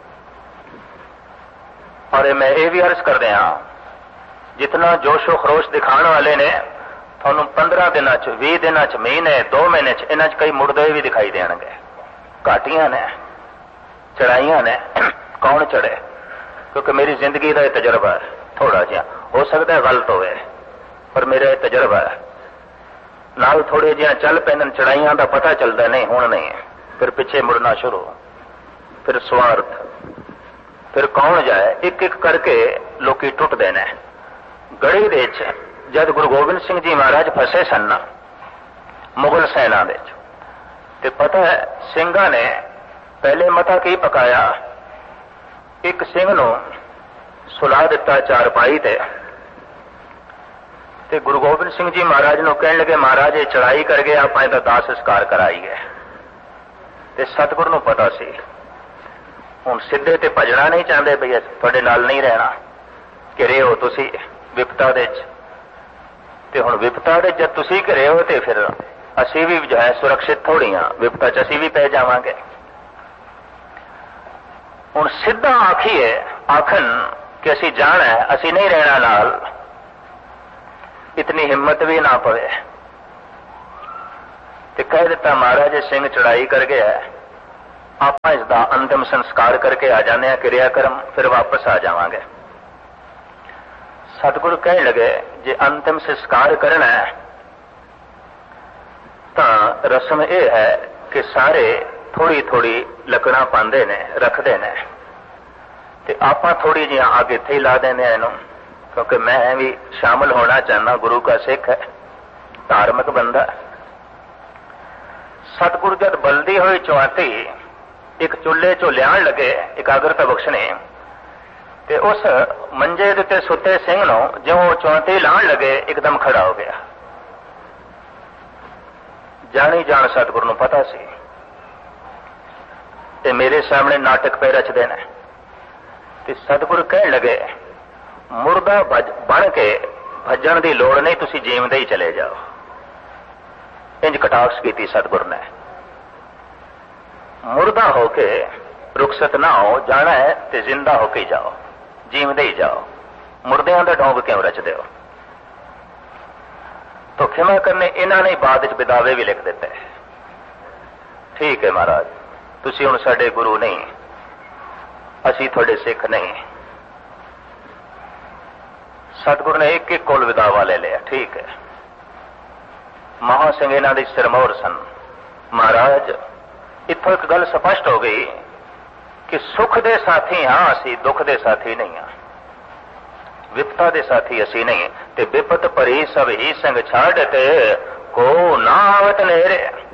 और मैं ये भी अर्ज कर दिया, जितना जोशो खरोश दिखाने वाले ने थानू 15 दिनों च, 20 दिनों च, महीने, 2 महीने च इन्हां च कई मुड़दे भी दिखाई देंगे। घाटियां ने, चढ़ाइयां ने, कौन चढ़े? क्योंकि मेरी जिंदगी का यह तजर्बा है, थोड़ा जिहा हो सकता है गलत होवे, पर मेरा यह तजर्बा है। नाल थोड़े जिहा चल पैन चढ़ाइयां का पता चलता नहीं, हुण नहीं, फिर पिछे मुड़ना शुरू, फिर स्वार्थ, फिर कौन जाए, एक एक करके लोकी टुटदे ने। गढ़ी दे जद गुरु गोबिंद सिंह जी महाराज फसे सन मुगल सेना दे, ते पता है सिंघा ने पहले मता की पकाया, एक सिंह नूं सुला दिता चारपाई ते गुरु गोबिंद सिंह जी महाराज नूं कहण लगे, महाराज ये चढ़ाई कर गए, आपां इहदा दाह संस्कार कराईए। ते सतगुरु नूं पता सी हुण सिद्धे ते भजना नहीं चाहते, भई तुहाडे नाल नहीं रहना, घिरे हो तुसी विपता दे ते हुण विपता दे जद तुसी घिरे हो ते फिर असी भी जो है सुरक्षित थोड़ी हाँ, विपता च असी भी पै जावांगे। हुण सीधा आखिए आखन कि असी जाना है, असी नहीं रहना नाल, इतनी हिम्मत भी ना पवे। ਤੇ ਕਹਿ ਦਿੱਤਾ ਮਹਾਰਾਜ ਸਿੰਘ ਚੜਾਈ ਕਰ ਗਿਆ, ਆਪਾਂ ਇਸ ਦਾ ਅੰਤਿਮ ਸੰਸਕਾਰ ਕਰਕੇ ਆ ਜਾਂਦੇ ਹਾਂ ਕਿਰਿਆ ਕਰਮ, ਫਿਰ ਵਾਪਸ ਆ ਜਾਵਾਂਗੇ। ਸਤਿਗੁਰੂ ਕਹਿਣ ਲੱਗੇ ਜੇ ਅੰਤਿਮ ਸੰਸਕਾਰ ਕਰਨਾ ਹੈ ਤਾਂ ਰਸਮ ਇਹ ਹੈ ਕਿ ਸਾਰੇ ਥੋੜੀ ਥੋੜੀ ਲੱਕੜਾਂ ਪਾਉਂਦੇ ਨੇ, ਰੱਖਦੇ ਨੇ, ਤੇ ਆਪਾਂ ਥੋੜੀ ਜਿਹੀ ਅੱਗ ਇੱਥੇ ਹੀ ਲਾ ਦਿੰਦੇ ਆ ਇਹਨੂੰ, ਕਿਉਂਕਿ ਮੈਂ ਵੀ ਸ਼ਾਮਲ ਹੋਣਾ ਚਾਹੁੰਦਾ, ਗੁਰੂ का ਸਿੱਖ ਹੈ, ਧਾਰਮਿਕ ਬੰਦਾ। ਸਤਿਗੁਰੂ ਜਦ ਬਲਦੀ ਹੋਈ ਚੁਆਤੀ ਇੱਕ ਚੁੱਲ੍ਹੇ ਚੋਂ ਲਿਆਉਣ ਲੱਗੇ ਇਕਾਗਰਤਾ ਬਖਸ਼ਣੇ, ਤੇ ਉਸ ਮੰਜੇ ਦੇ ਉੱਤੇ ਸੁੱਤੇ ਸਿੰਘ ਨੂੰ ਜਿਉਂ ਚੁਆਤੀ ਲਾਉਣ ਲੱਗੇ ਇੱਕਦਮ ਖੜਾ ਹੋ ਗਿਆ। ਜਾਣੀ ਜਾਣ ਸਤਿਗੁਰੂ ਨੂੰ ਪਤਾ ਸੀ ਤੇ ਮੇਰੇ ਸਾਹਮਣੇ ਨਾਟਕ ਪੈ ਰਚਦੇ ਨੇ, ਤੇ ਸਤਿਗੁਰੂ ਕਹਿਣ ਲੱਗੇ ਮੁਰਦਾ ਬਣ ਕੇ ਭੱਜਣ ਦੀ ਲੋੜ ਨਹੀਂ, ਤੁਸੀਂ ਜੀਵਦੇ ਹੀ ਚਲੇ ਜਾਓ। ਇੰਜ ਕਟਾਕਸ਼ ਕੀਤੀ ਸਤਿਗੁਰੂ ਨੇ। ਮੁਰਦਾ ਹੋ ਕੇ ਰੁਖਸਤ ਨਾ ਹੋ, ਜਾਣਾ ਹੈ ਤੇ ਜ਼ਿੰਦਾ ਹੋ ਕੇ ਜਾਓ, ਜੀਵਦੇ ਹੀ ਜਾਓ, ਮੁਰਦਿਆਂ ਦਾ ਢੋਂਗ ਕਿਉਂ ਰਚਦੇ ਹੋ? तो क्षमा करने इन्होंने बाद विदावे भी लिख दिते। ठीक है महाराज, तुसी हुण साडे गुरु नहीं, असी थोड़े सिख नहीं। सतगुरु ने एक एक कोल विदावा ले लिया। ठीक है। महा सिंह इन्हां दी सिरमौर सन। महाराज इत्थों एक गल स्पष्ट हो गई कि सुख दे साथी हाँ, असी दुख दे साथी नहीं हाँ, विपता दे साथी असी नहीं। ते विपत भरी सब ही संग छाड़ ते को ना आवत नेरे।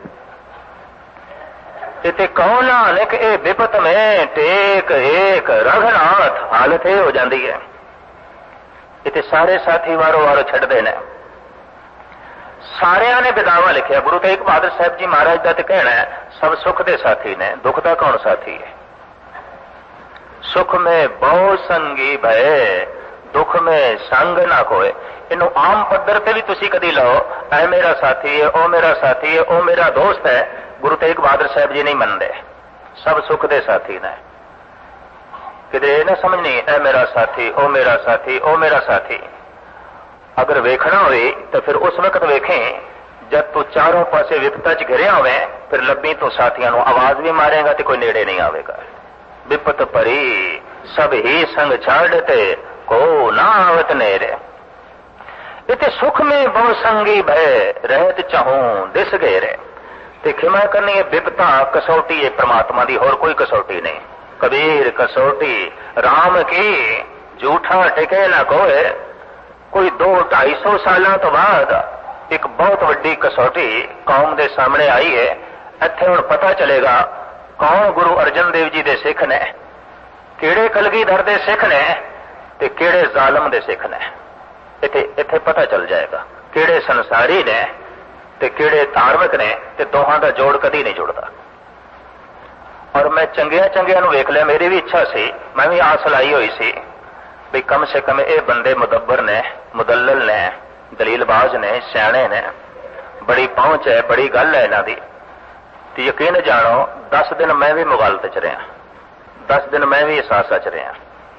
इते कहो नानक ए विपत में टेक एक रघुनाथ हालत हो जाती है। इते सारे साथी वारो वारो छड़दे ने। सारिया ने विदावा लिखिया। गुरु तेग बहादुर साहब जी महाराज का तो कहना है सब सुख दे साथी ने, दुख का कौन साथी है? सुख में बहु संगी भय, दुख में संग ना कोई। इनू आम पद्धर पे भी तुसी कदी लो, ऐ मेरा साथी है, ओ मेरा साथी है, ओ मेरा दोस्त है। गुरु तेग बहादुर साहब जी नहीं मनते। सब सुख दे साथी ने। किधरे ना समझनी ऐ मेरा साथी, ओ मेरा साथी, ओ मेरा साथी। अगर वेखना हो तो फिर उस वक्त वेखें जब तू चारों पासे विपता च घिरिया होवे, फिर लब्बी तो साथियों को आवाज भी मारेगा तो कोई नेड़े नहीं आवेगा। विपत भरी सब ही संग छाड़ते को ना आवत नेरे। इते सुख में बहु संगी भय, रहत चाहूं दिस घेरे। ते खिमा करनी है विपता कसौटी है परमात्मा दी, और कोई कसौटी नहीं। कबीर कसौटी राम की झूठा टिके ना कोई। कोई 200-250 सालों तो बाद एक बहुत वड्डी कसौटी कौम के सामने आई है। इत्थे हुण पता चलेगा कौन गुरु अर्जन देव जी दे सिख ने, किहड़े कलगीधर दे सिख ने ते किहड़े जालम दे सिख ने। इत्थे पता चल जाएगा किहड़े संसारी ने ते किहड़े धार्मिक ने, ते दोहां दा जोड़ कदी नहीं जुड़दा। और मैं चंगिया चंगिया नूं वेख लिया। मेरी भी इच्छा सी, मैं भी आस लाई हुई सी भी कम से कम ये बंदे मुदब्बर ने, मुदल्लल ने, दलीलबाज ने, सियाणे ने, बड़ी पहुंच है, बड़ी गल है इन्हां दी। तो यकीन जानो 10 दिन मैं भी मुगालत च रहा, 10 दिन मैं भी एहसास च रहा।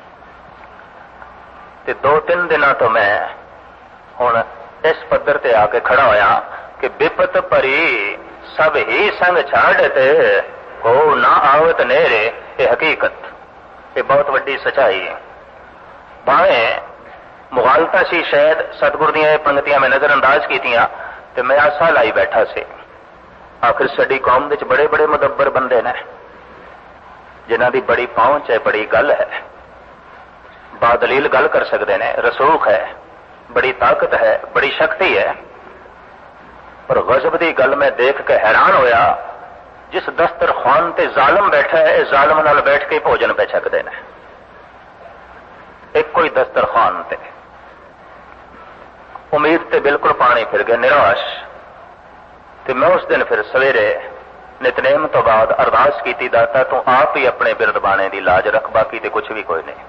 ते 2-3 दिनों तो मैं हुण इस पद्धर ते आके खड़ा होया कि विपत भरी सब ही संग छाड़ते को ना आवत नेरे। ये हकीकत, ये बहुत वड्डी सच्चाई है। भावें मुगालता सी शायद सतगुर दियां ये पंक्तियां मैं नजरअंदाज कीतियां ते मैं आसा लाई बैठा से। आखिर साडी कौम विच बड़े बड़े मुदब्बर बंदे ने जिन्हां दी बड़ी पहुंच है, बड़ी गल है, बादलील गल कर सकते ने, रसूख है, बड़ी ताकत है, बड़ी शक्ति है। पर गजब दी गल मैं देख के हैरान होया, जिस दस्तरखान ते जालम बैठा है, जालम नाल बैठ के भोजन पे छकदे ने। एक कोई दस्तरखान ते उम्मीद ते बिल्कुल पानी फिर गए, निराश। ते मैं उस दिन फिर सवेरे नितनेम तो बाद अरदास की, दाता तू आप ही अपने बिरद बाणे दी लाज रख, बाकी ते कुछ भी कोई नहीं,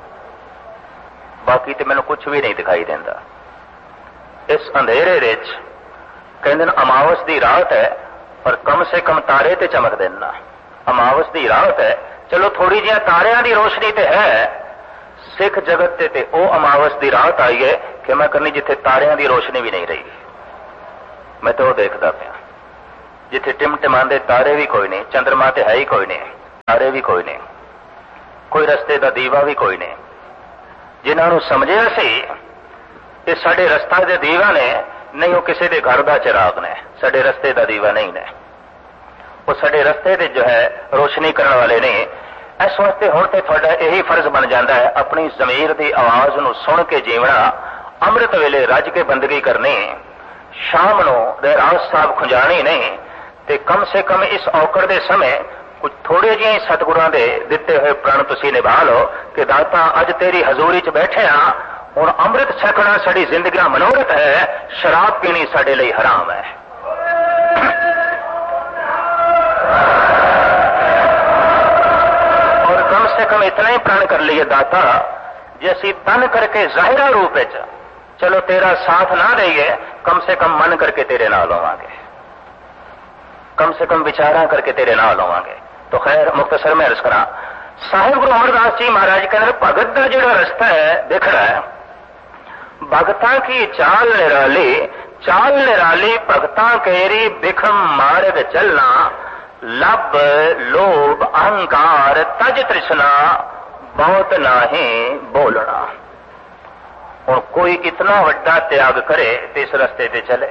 बाकी ते मैनूं कुछ भी नहीं दिखाई देंदा। इस अंधेरे विच कहंदे ने अमावस दी रात है, पर कम से कम तारे ते चमक देना। अमावस दी रात है, चलो थोड़ी जी तारियां दी रोशनी ते है। सिख जगत ते ओ अमावस दी रात आई है कि मैं करनी जिथे तारियां दी रोशनी भी नहीं रही। मैं तो देखता पाया जिथे टिमटिमांदे तारे भी कोई नहीं, चंद्रमा ते है ही कोई नहीं, तारे भी कोई नहीं, कोई रस्ते का दीवा भी कोई नहीं। जिन्होंने समझिया सी कि साडे रस्ता दे दीवा ने, नहीं वो किसी के घर का चिराग ने, साडे रस्ते का दीवा नहीं ने, वो साडे रस्ते दे जो है रोशनी करने वाले नहीं। इस वास्ते हुण ते तुहाडा यही फर्ज बन जाता है अपनी ज़मीर की आवाज़ नूं सुन के जीवना, अमृत वेले रज के बंदगी करनी, शाम नूं रहरास साहब खुंजानी नहीं, ते कम से कम इस औकड़ दे समय कुछ थोड़े जिहे सतगुरां दे दिते हुए प्रण तुसीं निभा लो कि दाता अज तेरी हजूरी च बैठे हाँ, हुण अमृत छकना साडी जिंदगी दा मनोरथ है, शराब पीनी साडे लई हराम है। और कम से कम इतना ही प्रण कर लिए दाता, जे असीं तन करके ज़ाहिरा रूप विच चलो तेरा साथ ना देइए, कम से कम मन करके तेरे नाल होवांगे, कम से कम विचारा करके तेरे नाल होवांगे। तो खैर मुख्तसर में अर्ज करा, साहिब गुरु अमरदास जी महाराज कहते भगत का जो रास्ता है दिख रहा है, भगतां की चाल निराली भगतां केरी बिखम मार्ग चलना, लब लोभ अहंकार तज तृष्णा बहुत नाही बोलना। और कोई इतना वड्डा त्याग करे तो इस रस्ते ते चले,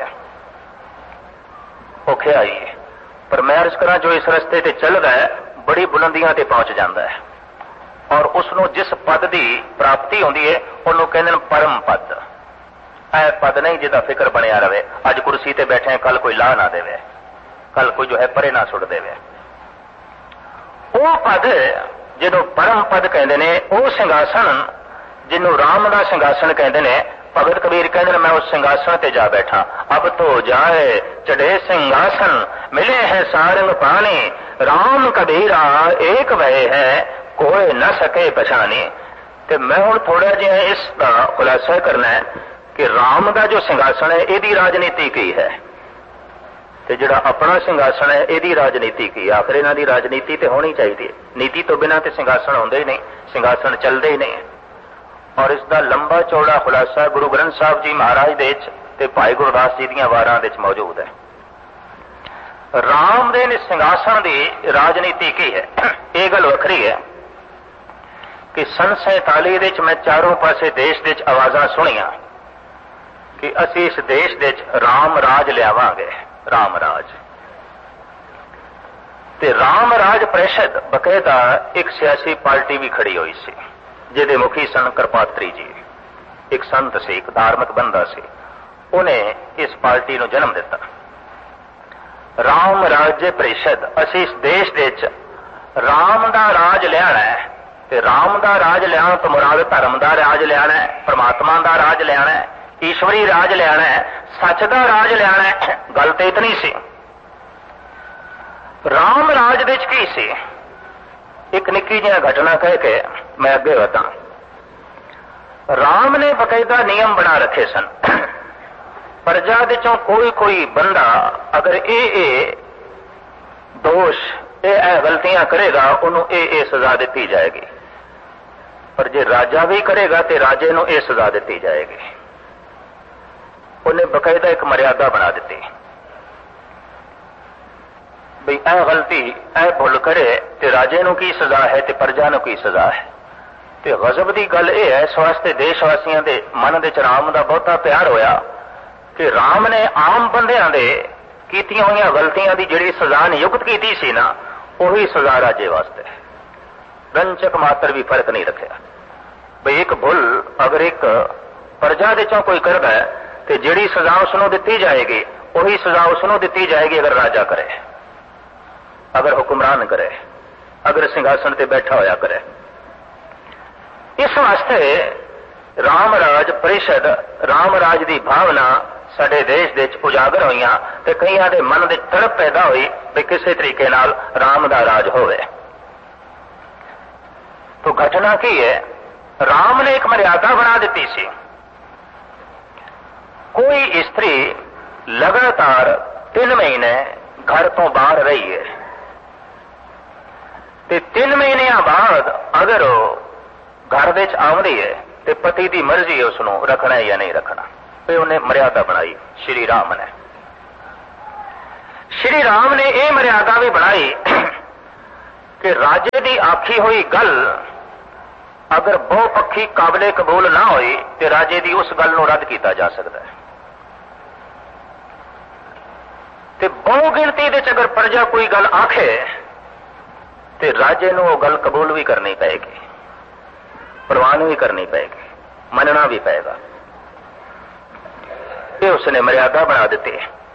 औखे आइए, पर मैं अर्ज करा जो इस रस्ते ते चलदा है बड़ी बुलंदियां ते पहुंच जाता है, और उसनों जिस पद की प्राप्ति होती है उन्होंने कहते हैं परम पद। ऐ पद नहीं जिदा फिक्र बनया रहे, अज कुर्सी ते बैठे कल कोई ला ना देवे, कल कोई जो है परे ना सुट देवे। वो पद जिन्हों परम पद कहते हैं, वो सिंघासन जिन्हों राम का सिंघासन कहते हैं, भगत कबीर कहते हैं मैं उस सिंघासन ते जा बैठा, अब तो जाए चढ़े सिंघासन मिले हैं सारंग पानी, राम कबीरा एक वह है कोई न सके पछानी। ते मैं हुण थोड़ा जिहा इसका खुलासा करना है कि राम का जो सिंघासन है यदी राजनीति की है, ते जिहड़ा अपना सिंघासन है यदी राजनीति की। आखिर इन्हां दी राजनीति ते होनी चाहिए, नीति तो बिना ते सिंघासन होंदे ही नहीं, सिंघासन चलते ही नहीं। और इसका लंबा चौड़ा खुलासा गुरु ग्रंथ साहब जी महाराज दे ते भाई गुरदास जी दीयां वारां दे मौजूद है। राम दे सिंघासन की राजनीति की है, यह गल वखरी है कि सन 47 मैं चारों पासे देश दे आवाज़ां सुनिया कि असी इस देश दे राम राज लियावांगे, राम राज। ते राम राज परिषद बकायदा एक सियासी पार्टी भी खड़ी हुई सी, जिहदे मुखी सन कृपात्री जी, एक संत से, एक धार्मिक बंदा से, उन्हें इस पार्टी को जन्म दिता। राम राज्य परिषद, असी इस देश दे राम दा राज लियाना है, ते राम दा राज लियाण तो मुराद धर्म दा राज लियाना है, परमात्मा दा राज लियाना है, ईश्वरी राज लियाना है, सच दा राज लियाना है। गल तो इतनी सी। राम राज दे की सी, एक निक्की जिहा घटना कह के मैं अगे वधा। राम ने बकायदा नियम बना रखे सन, प्रजा दे चों कोई बंदा अगर ए दोष ए गलतियां करेगा उन्होंने ए सजा दी जाएगी, पर जे राजा भी करेगा तो राजे नूं ए सजा दी जाएगी। उन्हें बकायदा एक मर्यादा बना दी भी ए गलती ए भुल करे तो राजे नूं की सजा है तो प्रजा नूं की सजा है। तो गजब की गल यह है, इस वास्ते देशवासियों के मन दे राम का बहुता प्यार होया कि राम ने आम बंदियां दे कीतियां हुई गलतियां की जिहड़ी सजा नियुक्त की सी ना, उही सजा राजे वास्ते, रंचक मात्र भी फर्क नहीं रखा। भाई एक भुल अगर एक प्रजा दे चों कोई करदा है तो जिहड़ी सजा उसनों दी जाएगी उही सजा उसनों दी जाएगी अगर राजा करे, अगर हुक्मरान करे, अगर सिंघासन ते बैठा होया करे। इस वास्ते राम राज परिषद, राम राज की भावना साडे देश दे उजागर हुई, ते कईयां दे मन दे तड़प पैदा हुई भी किसी तरीके नाल राम दा राज होवे। तो घटना की है, राम ने एक मर्यादा बना दी सी, कोई स्त्री लगातार 3 महीने घर तो बाहर रही है, ते 3 महीनों बाद अगर घर विच आउंदी है तो पति की मर्जी है उसनों रखना है या नहीं रखना। तो उन्हें मर्यादा बनाई श्री राम ने। श्री राम ने यह मर्यादा भी बनाई कि राजे की आखी हुई गल अगर बहुपक्षी काबले कबूल ना होई तो राजे की उस गल को रद्द किया जा सकता है। ते बहु गिनती दे अगर प्रजा कोई गल आखे तो राजे को वह गल कबूल भी करनी पएगी, प्रवान भी करनी पएगी, मनना भी पएगा। ये उसने मर्यादा बना दी।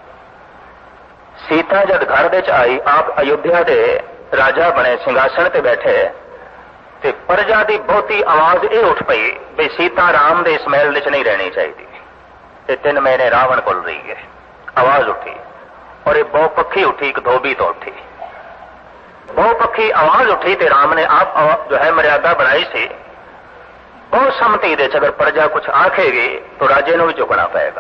सीता जब घर विच आई, आप अयोध्या के राजा बने, सिंघासन ते बैठे, ते प्रजा की बहुती आवाज ये उठ पई भी सीता राम दे इस महल विच नहीं रहनी चाहिए। ये 3 महीने रावण कोल रही है, आवाज उठी, और ये बहुपक्षी उठी, एक धोबी तो उठी, बहुपक्षी आवाज उठी। ते राम ने आप जो है मर्यादा बनाई सी, बहुत सम्मति दे अगर प्रजा कुछ आखेगी तो राजे को भी झुकना पएगा।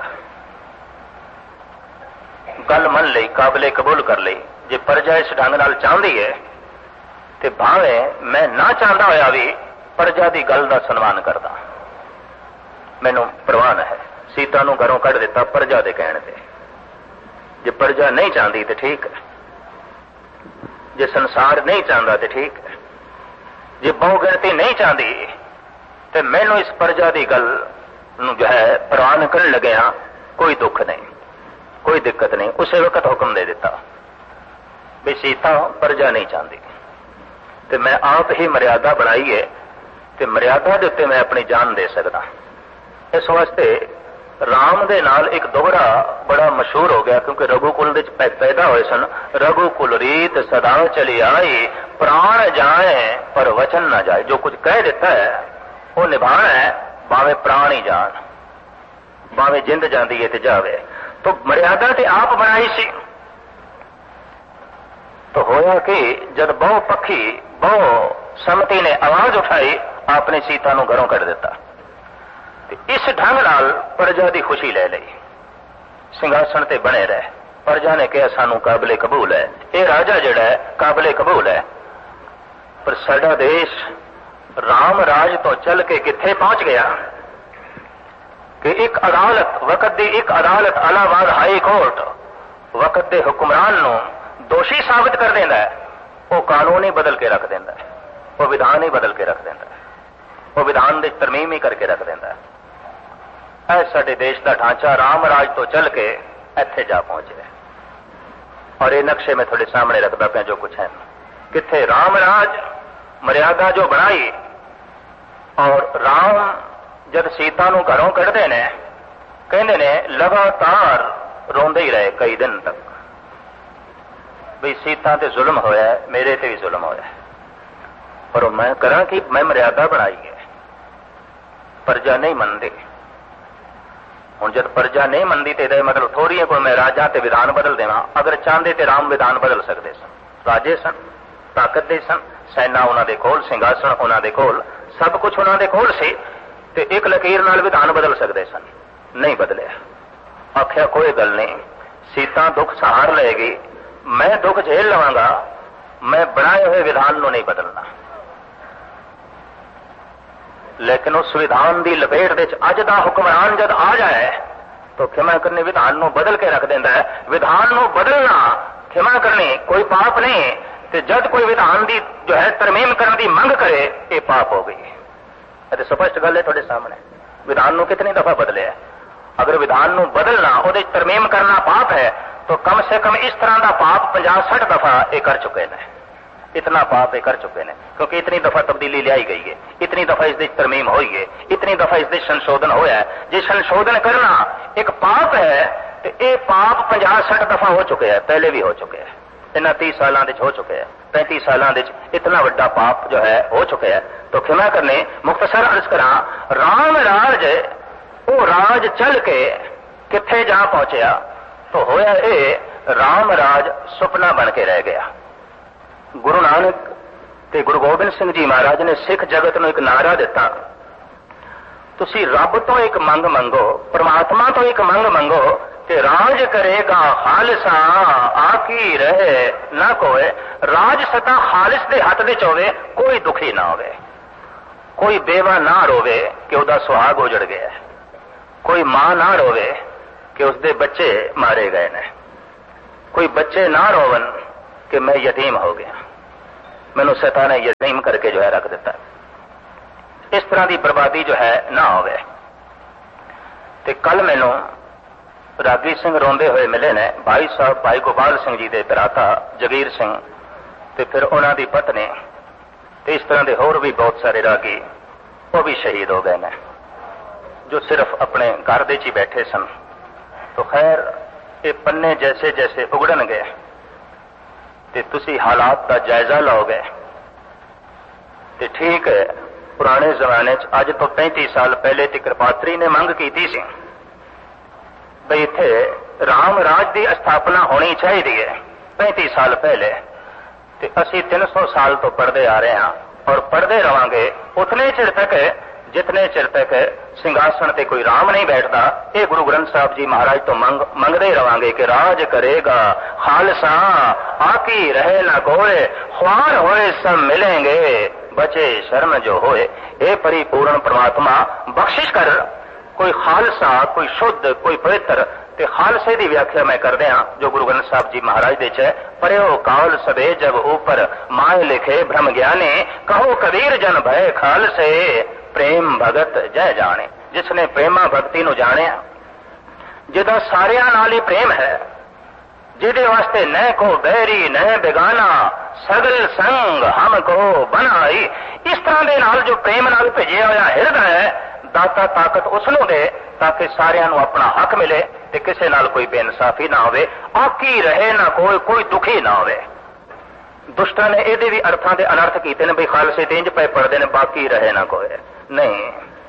गल मन ली, काबले कबूल कर ली। जे प्रजा इस ढंग नाल चाहती है तो भावे मैं ना चाहता होया भी प्रजा की गल का सन्मान करदा, मैनू प्रवान है। सीता नूं घरों कढ़ दिता प्रजा के कहण ते। जे प्रजा नहीं चाहती तो ठीक है, जे संसार नहीं चाहता तो ठीक है, जे बहुगिणती नहीं चाहती तो मैनू इस प्रजा की गल जो है प्रवान करन लग्या कोई दुख नहीं, कोई दिक्कत नहीं। उसे वक्त हुक्म दे दिता भी सीता प्रजा नहीं चाहती तो मैं आप ही मर्यादा बनाई है, तो मर्यादा के उत्ते मैं अपनी जान दे सकता। इस वास्ते राम दे नाल एक दोहरा बड़ा मशहूर हो गया, क्योंकि रघुकुल दे पैदा हुए सन। रघुकुल रीत सदा चली आई, प्राण जाए पर वचन ना जाए। जो कुछ कह देता है वो निभाना है, भावे प्राण ही जान, भावे जिंद जाती है तो जावे। तो मर्यादा ते आप बनाई सी। तो होया कि जब बहुपक्षी बहु सम्मति ने आवाज उठाई, आपने सीता को घरों कढ़ दिता। इस ढंग नाल प्रजा की खुशी ले ली, सिंघासन ते बने रहे। प्रजा ने कहा सानू काबले कबूल है, ये राजा जड़ा है काबले कबूल है। पर साडा देश राम राज तो चल के किथे पहुंच गया कि एक अदालत, वक्त की एक अदालत इलाहाबाद हाई कोर्ट वक्त के हुक्मरान नूं दोषी साबित कर देता है, वो कानून ही बदल के रख देता है, वो विधान ही बदल के रख देता है, वो विधान की तरमीम ही करके रख देता है। ऐ साडे देश का ढांचा राम राज तो चल के इत्थे जा पहुंचे। और ये नक्शे में थोड़े सामने रखता पाया जो कुछ है। किथे राम राज मर्यादा जो बनाई, और राम जब सीता नूं घरों कढ़दे ने, कहंदे ने लगातार रोंदे ही रहे कई दिन तक भी सीता ते जुल्म होया है, मेरे ते भी जुल्म होया है, पर मैं करा कि मैं मर्यादा बनाई है, प्रजा नहीं मनती। हुण जब प्रजा नहीं मनती तो मतलब थोड़ी है कोई मैं राजा ते विधान बदल देवा। अगर चाहते तो राम विधान बदल सकते सन, राजे सन, ताकत दे सन, सैना उन्होंने कोल, सिंघासन उन्होंने कोल, सब कुछ उन्होंने कोल से, तो एक लकीर नाल विधान बदल सकते सन, नहीं बदले। आख्या कोई गल नहीं, सीता दुख सहार लेगी, मैं दुख झेल लवांगा, मैं बनाए हुए विधान को नहीं बदलना। लेकिन उस विधान की लपेट विच अज दा हुक्मरान जब आ जाए तो क्षमा करनी विधान को बदल के रख देता है। विधान को बदलना, क्षमा करनी कोई पाप नहीं, तो जब कोई विधान की जो है तरमीम करने की मंग करे ये पाप हो गई। ये स्पष्ट गल है थोड़े सामने। विधान को कितनी दफा बदले है, अगर विधान को बदलना वो तरमीम करना पाप है तो कम से कम इस तरह का पाप 50-60 दफा ये कर चुके हैं। इतना पाप ये कर चुके हैं क्योंकि इतनी दफा तब्दीली लाई गई है, इतनी दफा इसकी तरमीम हुई है, इतनी दफा इसकी संशोधन होया है। जो संशोधन करना एक पाप है तो ये पाप 50-60 दफा हो चुके हैं, पहले भी हो चुके हैं, इन्हें 30 सालों हो चुके हैं, 35 सालों इतना बड़ा पाप जो है हो चुके हैं। तो क्षमा करने मुख्तसर अर्ज करा, राम राज वो राज चल के किथे जा पहुंचया तो होया ये राम राज सुपना बन के रह गया। गुरु नानक ते गुरु गोबिंद सिंह जी महाराज ने सिख जगत को एक नारा दिता, तुसी रब तो एक मंग मंगो, परमात्मा तो एक मंग मंगो, ते राज करेगा खालिसा आकी रहे ना कोई। राज सता खालिस दे हथ विच होवे, कोई दुखी ना होवे, कोई बेवा ना रोवे कि उसदा सुहाग उजड़ गया, कोई मां ना रोवे कि उसके बच्चे मारे गए ने, कोई बच्चे ना रोवन कि मैं यतीम हो गया, मैनू शैतान ने यतीम करके जो है रख दिता। इस तरह की बर्बादी जो है ना होवे। ते कल मैनू रागी सिंह रोंदे हुए मिले ने, भाई साहब भाई गोपाल सिंह जी के भराता जगीर सिंह ते फिर उन्हां दी पत्नी ते इस तरह के होर भी बहुत सारे रागी वो भी शहीद हो गए ने जो सिर्फ अपने घर दे ही बैठे सन। तो खैर ये पन्ने जैसे जैसे उगड़न गए ते तुसी हालात का जायजा लोगे ते ठीक है। पुराने जमाने च अज तो 35 साल पहले ती कृपात्री ने मंग की सी बई इत्थे राम राज की स्थापना होनी चाहिए 35 साल पहले। ते असी 300 साल तो पढ़ते आ रहे हैं और पढ़ते रहांगे उतने चिर तक जितने चिर तक सिंहासन ते कोई राम नहीं बैठता। ये गुरु ग्रंथ साहब जी महाराज तो मंगते रहांगे कि राज करेगा खालसा आकी रहे न कोई, ख्वार होए सब मिलेंगे बचे शर्म जो होए। ये परिपूर्ण परमात्मा बख्शिश कर कोई खालसा कोई शुद्ध कोई पवित्र ते खालसे की व्याख्या मैं कर दिया जो गुरु ग्रंथ साहब जी महाराज दे च पर्यो काल सबे जब ऊपर माए लिखे भ्रम ज्ञानी, कहो कबीर जन भय खालसे प्रेम भगत जय जाने। जिसने प्रेमा भक्ति नु जाने, जिदा सारिया नाल ही प्रेम है, जिदे वास्ते न को बैरी न बेगाना, सगल संग हमको बनाई। इस तरह दे नाल जो प्रेम नाल भेजिया होया हिरदा है, दाता ताकत उसनू दे ताकि सारियां नू अपना हक मिले ते किसे नाल कोई बेइंसाफी ना होवे, आकी रहे ना कोई दुखी ना होवे। दुष्टां ने ਇਹਦੇ भी अर्थां दे अनर्थ कीते ने बई खालसे ते इंज पए पढ़दे ने बाकी रहे ना कोई। नहीं,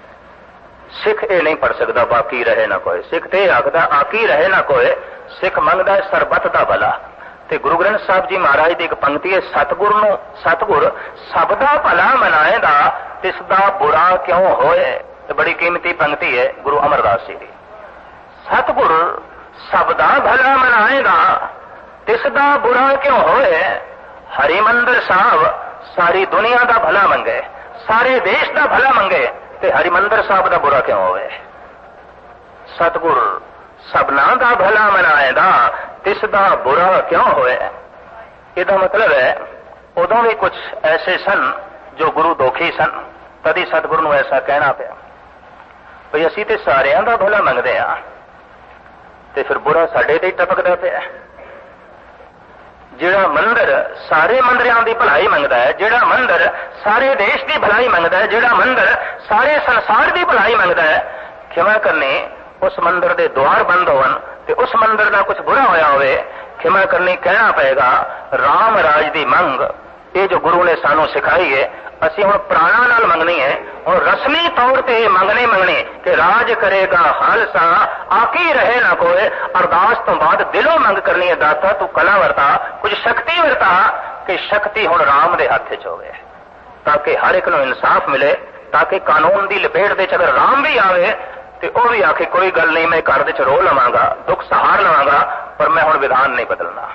सिख ये नहीं पढ़ सकता बाकी रहे ना कोई। सिख ते आखदा आकी रहे ना कोई। सिख मंगदा है सरबत दा भला। ते गुरु ग्रंथ साहब जी महाराज की एक पंक्ति है, सतगुर सब दा भला मनाएगा तिसदा बुरा क्यों होए। तो बड़ी कीमती पंक्ति है गुरु अमरदास जी की। सतगुर सब दा भला मनाएगा तिसदा बुरा क्यों होए। हरिमंदर साहब सारी दुनिया का भला मंगे, सारे देश का भला मंगे ते हरिमंदर साहब का बुरा क्यों होवे। सतगुर सबना का भला मनाएगा तिसदा बुरा क्यों होए। इसका मतलब है उदों भी कुछ ऐसे सन जो गुरु दोखी सन, तभी सतगुरु नूं ऐसा कहना पिया भई असीं ते सारियां दा भला मंगदे आ ते फिर बुरा साडे ते टपकदा पिया। जिहड़ा मंदिर सारे मंदिरां दी भलाई मंगदा है, जिहड़ा मंदिर सारे देश की भलाई मंगदा है, जिहड़ा मंदिर सारे संसार की भलाई मंगदा है, खिमा करनी उस मंदिर के द्वार बंद होवन ते उस मंदिर का कुछ बुरा होया होवे, खिमा करनी कहना पएगा राम राज की मंग। ये जो गुरु ने सानू सिखाई है असी हुण प्राणा नाल मंगनी है, हुण रस्मी तौर पर मंगनी कि राज करेगा खालसा आकी रहे ना कोई। अरदास तो बाद दिलों मंग करनी है दाता तू कला वरता, कुछ शक्ति वरता कि शक्ति हुण राम दे हथ च होवे ताकि हर एक नूं इंसाफ मिले, ताकि कानून की लपेट दे च अगर राम भी आवे तो वह भी आखे कोई गल नहीं, मैं घर दे च रो लवांगा दुख सहार लवांगा पर मैं हुण विधान नहीं बदलना।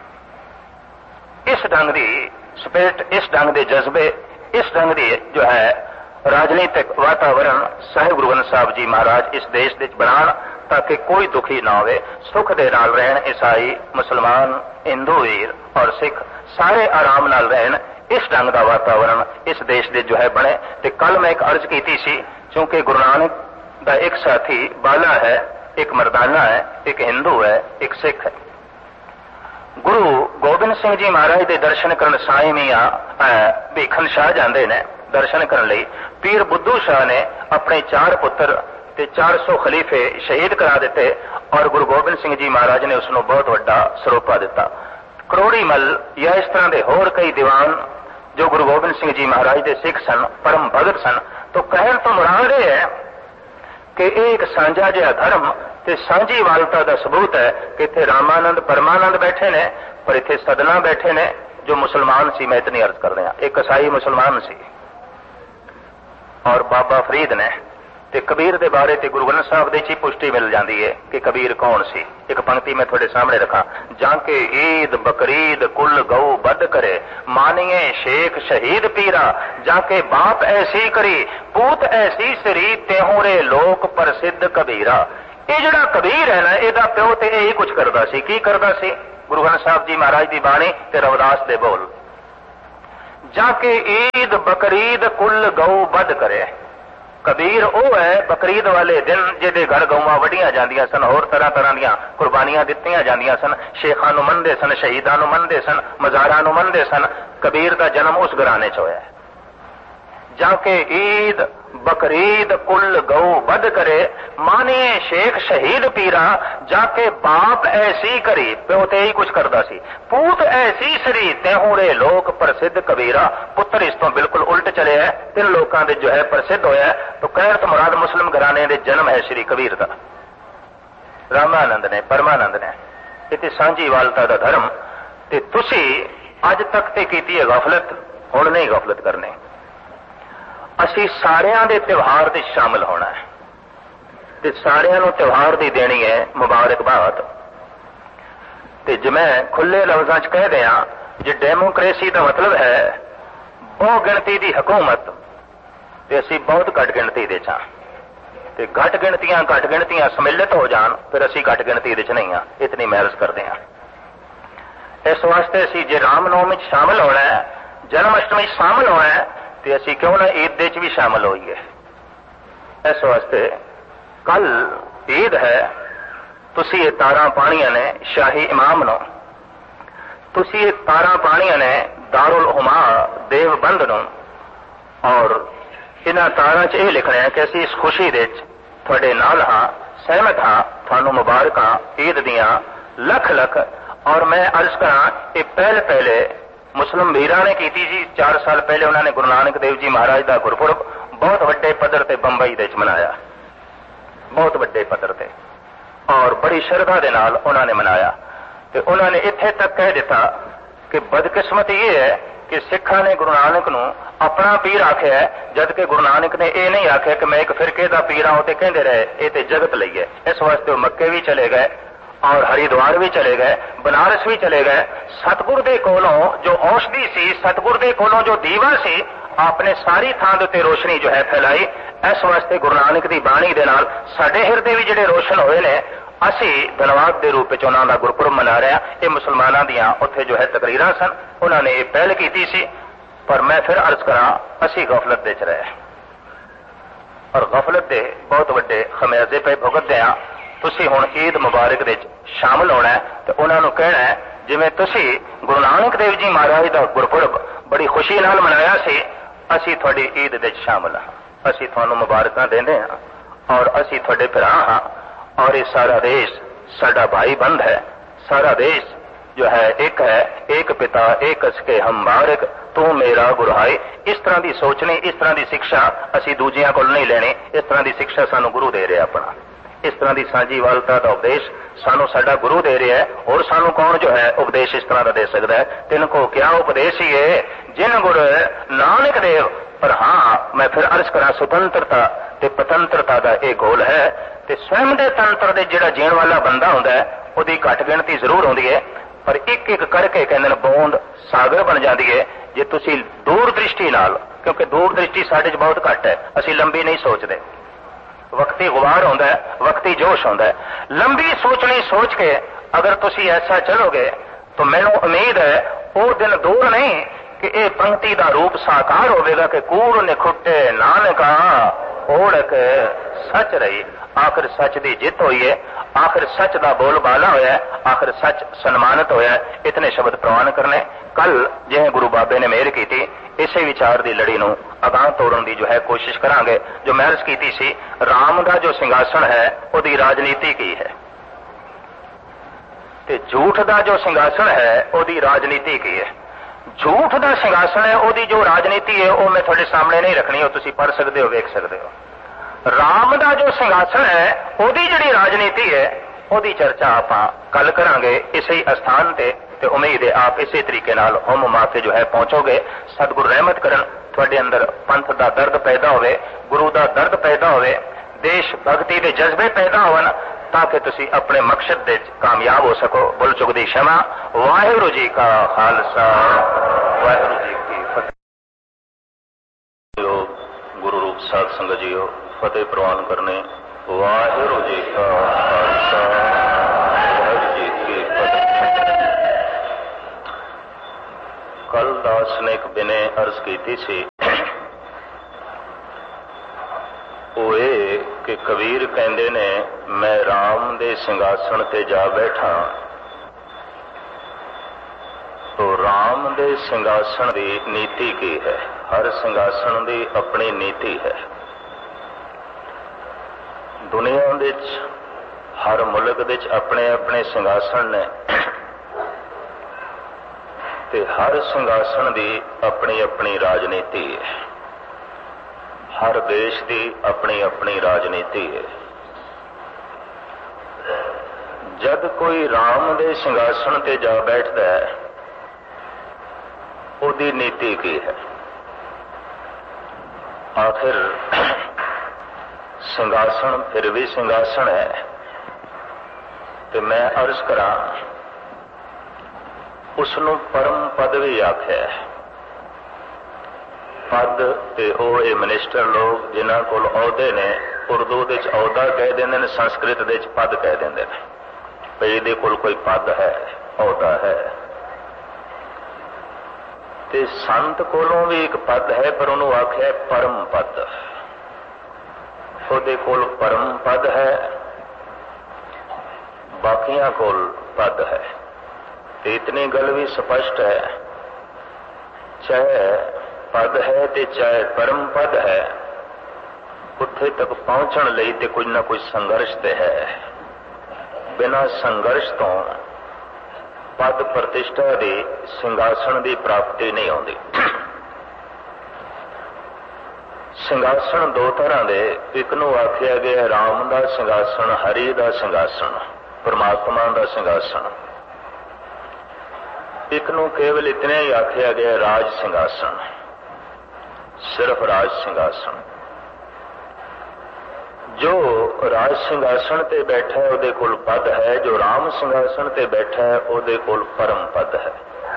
इस ढंग की स्पिरिट, इस ढंग के जज्बे, इस ढंग की जो है राजनीतिक वातावरण साहिब गुरु ग्रंथ साहब जी महाराज इस देश विच बनाण ताकि कोई दुखी ना होवे, सुख दे नाल रहन। ईसाई मुसलमान हिंदू वीर और सिख सारे आराम नाल रहन। इस ढंग का वातावरण इस देश दे जो है बने। ते कल मैं एक अर्ज की सी, क्योंकि गुरु नानक का एक साथी बाला है, एक मर्दाना है, एक हिंदू है, एक सिख है। गुरु गोबिंद सिंह जी महाराज के दर्शन करन साईं मियां भीखन शाह जाते ने दर्शन करने लई। पीर बुद्धू शाह ने अपने 4 पुत्र ते 400 खलीफे शहीद करा दिते और गुरु गोबिंद सिंह जी महाराज ने उसनों बहुत बड़ा सरोपा दिता। करोड़ी मल या इस तरह के होर कई दीवान जो गुरु गोबिंद सिंह जी महाराज के सिख सन, परम भगत सन। तो कहन तो मुराद यह है कि एक साझा जिहा धर्म ते सांझी वालता का सबूत है कि इत्थे रामानंद परमानंद बैठे ने पर इत्थे सदना बैठे ने जो मुसलमान सी। मैं इतनी अर्ज कर रहा, एक ईसाई मुसलमान सी और बाबा फरीद ने ते कबीर दे बारे ते गुरु ग्रंथ साहब दी पुष्टि मिल जाती है कि कबीर कौन सी। एक पंक्ति मैं थोड़े सामने रखा, जाके ईद बकरीद कुल गऊ बद करे, मानिए शेख शहीद पीरा, जाके बाप ऐसी करी पूत ऐसी सरी, तेहोरे लोक प्रसिद्ध कबीरा। ये जड़ा कबीर है ना, ਇਹਦਾ ਪਿਓ ਤੇ ਇਹੀ कुछ करता सी। की करता सी? गुरु ग्रंथ साहब जी महाराज की बाणी ते रविदास दे बोल। जाके ईद बकरीद कुल गऊ बद करे। कबीर वो है बकरीद वाले दिन जिहदे घर गऊआं वढियां जांदियां सन, होर तरह तरह दीआं कुर्बानियां दित्तियां जांदियां सन, शेखां नूं मनदे सन, शहीदां नूं मनदे सन, मज़ारां नूं मनदे सन। कबीर दा जन्म उस घराने च होया। जाके ईद बकरीद कुल गऊ बद करे, माने शेख शहीद पीरा। जाके बाप ऐसी करी, प्यो ते ही कुछ करदा सी, पूत ऐसी सरी तेहूरे लोक प्रसिद्ध कबीरा। पुत्र इस तो बिल्कुल उल्ट चले है, 3 लोकां दे जो है प्रसिद्ध होया। तो कहण तो मुराद मुस्लिम घराने दे जन्म है श्री कबीर दा। रामानंद ने परमानंद ने इते सांझी वालता दा धर्म ते तुसी अज तक ते कीती है गफलत, हुण नहीं गफलत करनी। असी सारियां दे त्योहार दे शामिल होना है ते सारियां नूं त्योहार दी देनी है मुबारकबाद। ते जे मैं खुले लफ्जां च कह दियां जे डेमोक्रेसी दा मतलब है बहु गिणती दी हुकूमत, ते असी बहुत घट गिणती दे च ते घट गिणतियां सम्मिलित हो जान, फिर असी घट गिणती दे च नहीं हाँ। इतनी मैं अर्ज करदे हां। इस वास्ते असी जे रामनवमी च शामिल होना है, जन्माष्टमी शामिल होना है, ते असी क्यों ना ईद दे च भी शामिल होइए। इस वास्ते कल ईद है, तुसी ये तारां पाणियां ने शाही इमाम नो, तुसी ये तारां पाणियां ने दारुल हुमा देवबंद नो, और इन्हां तारां च यह लिखना है कि असी इस खुशी दे तुहाडे नाल हां, सहमत हां, तुहानूं मुबारकां ईद दियां लख लख। और मैं अर्ज करां ये पहले मुस्लिम वीरां ने कीती जी। 4 साल पहले उन्होंने गुरु नानक देव जी महाराज का गुरपुरब बहुत वड्डे पद्धर ते बंबई दे मनाया, बहुत वड्डे पद्धर ते, और बड़ी श्रद्धा दे नाल उन्होंने मनाया। ते उन्होंने इत्थे तक कह दिता कि बदकिस्मत ये है कि सिखां ने गुरु नानक नूं अपना पीर आख्या है, जबकि गुरु नानक ने यह नहीं आख्या कि मैं एक फिरके का पीर हां। ते कहंदे रहे ये ते जगत लई है। इस वास्ते मक्के भी चले गए और हरिद्वार भी चले गए, बनारस भी चले गए। सतगुर दे कोलों जो औषधि सी, सतगुर दे कोलों जो दीवा सी, आपने सारी थां दे उत्ते रोशनी जो है फैलाई। इस वास्ते गुरु नानक दी बाणी दे नाल साडे हिरदे भी जिहड़े रोशन होए ने, असी धन्नवाद दे रूप विच उन्हां दा गुरपुरब मना रहे हैं। ये मुसलमानां दियां उत्थे जो है तकरीरां सन, उन्होंने ये पहल कीती सी। पर मैं फिर अर्ज करां, असी गफलत दे च रहे और गफलत दे बहुत वड्डे खमियाजे पे भुगतदे हां। तुसी हुण ईद मुबारक दे शामिल होना है ते उन्हां नूं कहना है जिवें तुसी गुरु नानक देव जी महाराज दा गुरपुरब बड़ी खुशी नाल मनाया सी, असी तुहाडी ईद दे शामिल हां। असी तुहानूं मुबारकां देंदे हां और असी तुहाडे भरा हां। और ये सारा देश साडा भाई बंद है। सारा देश जो है, एक पिता एक असके हम बारक, तू मेरा गुरहाई। इस तरह की सोचनी, इस तरह की शिक्षा असी दूजियां कोल नहीं लेनी। इस तरह की शिक्षा सानू गुरु दे रहा अपना। इस तरह की सांझीवालता का उपदेश सानू साडा गुरु दे रहा है। और सानू कौन जो है उपदेश इस तरह का दे सकता है? तिनको क्या उपदेश ही है जिन गुरु नानक देव। पर हाँ, मैं फिर अर्ज करा, स्वतंत्रता ते पतंत्रता का यह गोल है। ते स्वयं के तंत्र दे जिहड़ा जीण वाला बंदा हुंदा है, उहदी घट गिणती जरूर होंदी है, पर एक एक करके कहंदे ने बूंद सागर बन जाती है जे तुसी दूर दृष्टि नाल। क्योंकि दूर दृष्टि साडे च बहुत घट है, असी लंबी नहीं सोचते। वक्ती गुबार होंदा है, वक्ती जोश होंदा है। लंबी सोचनी सोच के अगर तुसी ऐसा चलोगे तो मैनू उम्मीद है वो दिन दूर नहीं कि यह पंक्ति का रूप साकार होगा कि कूड़ निखुटे नानका ओढ़क सच रही। आखिर सच की जित हुई है, आखिर सच का बोलबाला होया, आखिर सच सन्मानित होया। इतने शब्द प्रवान करने। कल जिवें गुरु बाबे ने मेहर की थी, इसे विचार की लड़ी नूं अगाह तोड़न की जो है कोशिश करांगे। जो महर्ज की सी, राम का जो सिंघासन है उसकी राजनीति की है, ते झूठ का जो सिंघासन है उसकी राजनीति की है। झूठ का सिंघासन है, उसकी जो राजनीति है वो मैं थोड़े सामने नहीं रखनी, वो तुसी पढ़ सकते हो, वेख सकते हो। राम का जो सिंघासन है उसकी जिहड़ी राजनीति है उसकी चर्चा आप कल करांगे इसे ही स्थान ते। ते उम्मीद है आप इसी तरीके नाल हम माते जो है पहुंचोगे। सतगुरु रहमत करन, तुहाडे अंदर पंथ का दर्द पैदा होवे, गुरु का दर्द पैदा होवे, देश भक्ति के जज्बे पैदा होवन, ताकि तुसी अपने मकसद दे कामयाब हो सको। बुल चुकदी क्षमा। वाहिगुरू जी का खालसा, वाहिगुरू जी की फतेह। गुरु रूप साध संगत जीओ, फतेह प्रवान करने। वाहिगुरू जी का खालसा, वाहिगुरू जी की फतेह। कल दास ने एक बिने अर्ज की सी, वो ये कि कबीर कहते ने मैं राम दे सिंघासन ते जा बैठा, तो राम दे सिंघासन की नीति की है। हर सिंघासन की अपनी नीति है। दुनिया विच हर मुल्क विच अपने अपने सिंघासन ने, ते हर सिंघासन की अपनी अपनी राजनीति है। हर देश की अपनी अपनी राजनीति है। जब कोई राम दे सिंघासन ते जा बैठता है, उसकी नीति की है। आखिर सिंघासन फिर भी सिंघासन है। तो मैं अर्ज करा, उसनों परम पद भी आख्या है। पद ते ओ मिनिस्टर लोग जिन्हां कोल अहुदे ने, उर्दू विच अहुदा कह देंदे ने, संस्कृत विच पद कह देंदे ने। भई इहदे कोल कोई पद है, अहुदा है। ते संत कोलों भी एक पद है, पर उन्होंने आख्या है परम पद। ਉਹਦੇ ਕੋਲ परम पद है, बाकियां कोल पद है। तो इतनी गल भी स्पष्ट है, चाहे पद है ते चाहे परम पद है, उत्थे तक पहुंचण लई ते कुछ ना कुछ संघर्ष ते है। बिना संघर्ष तो पद प्रतिष्ठा दी सिंघासन की प्राप्ति नहीं आती। सिंघासन दो तरह के, एक नूं आख्या गया राम का सिंघासन, हरि का सिंघासन, परमात्मा का सिंघासन। एक नूं केवल इतने ही आख्या गया राज सिंघासन, सिर्फ राज सिंघासन। जो राज सिंघासन ते बैठा है उहदे कोल पद है, जो राम सिंघासन ते बैठा है उहदे कोल परम पद है।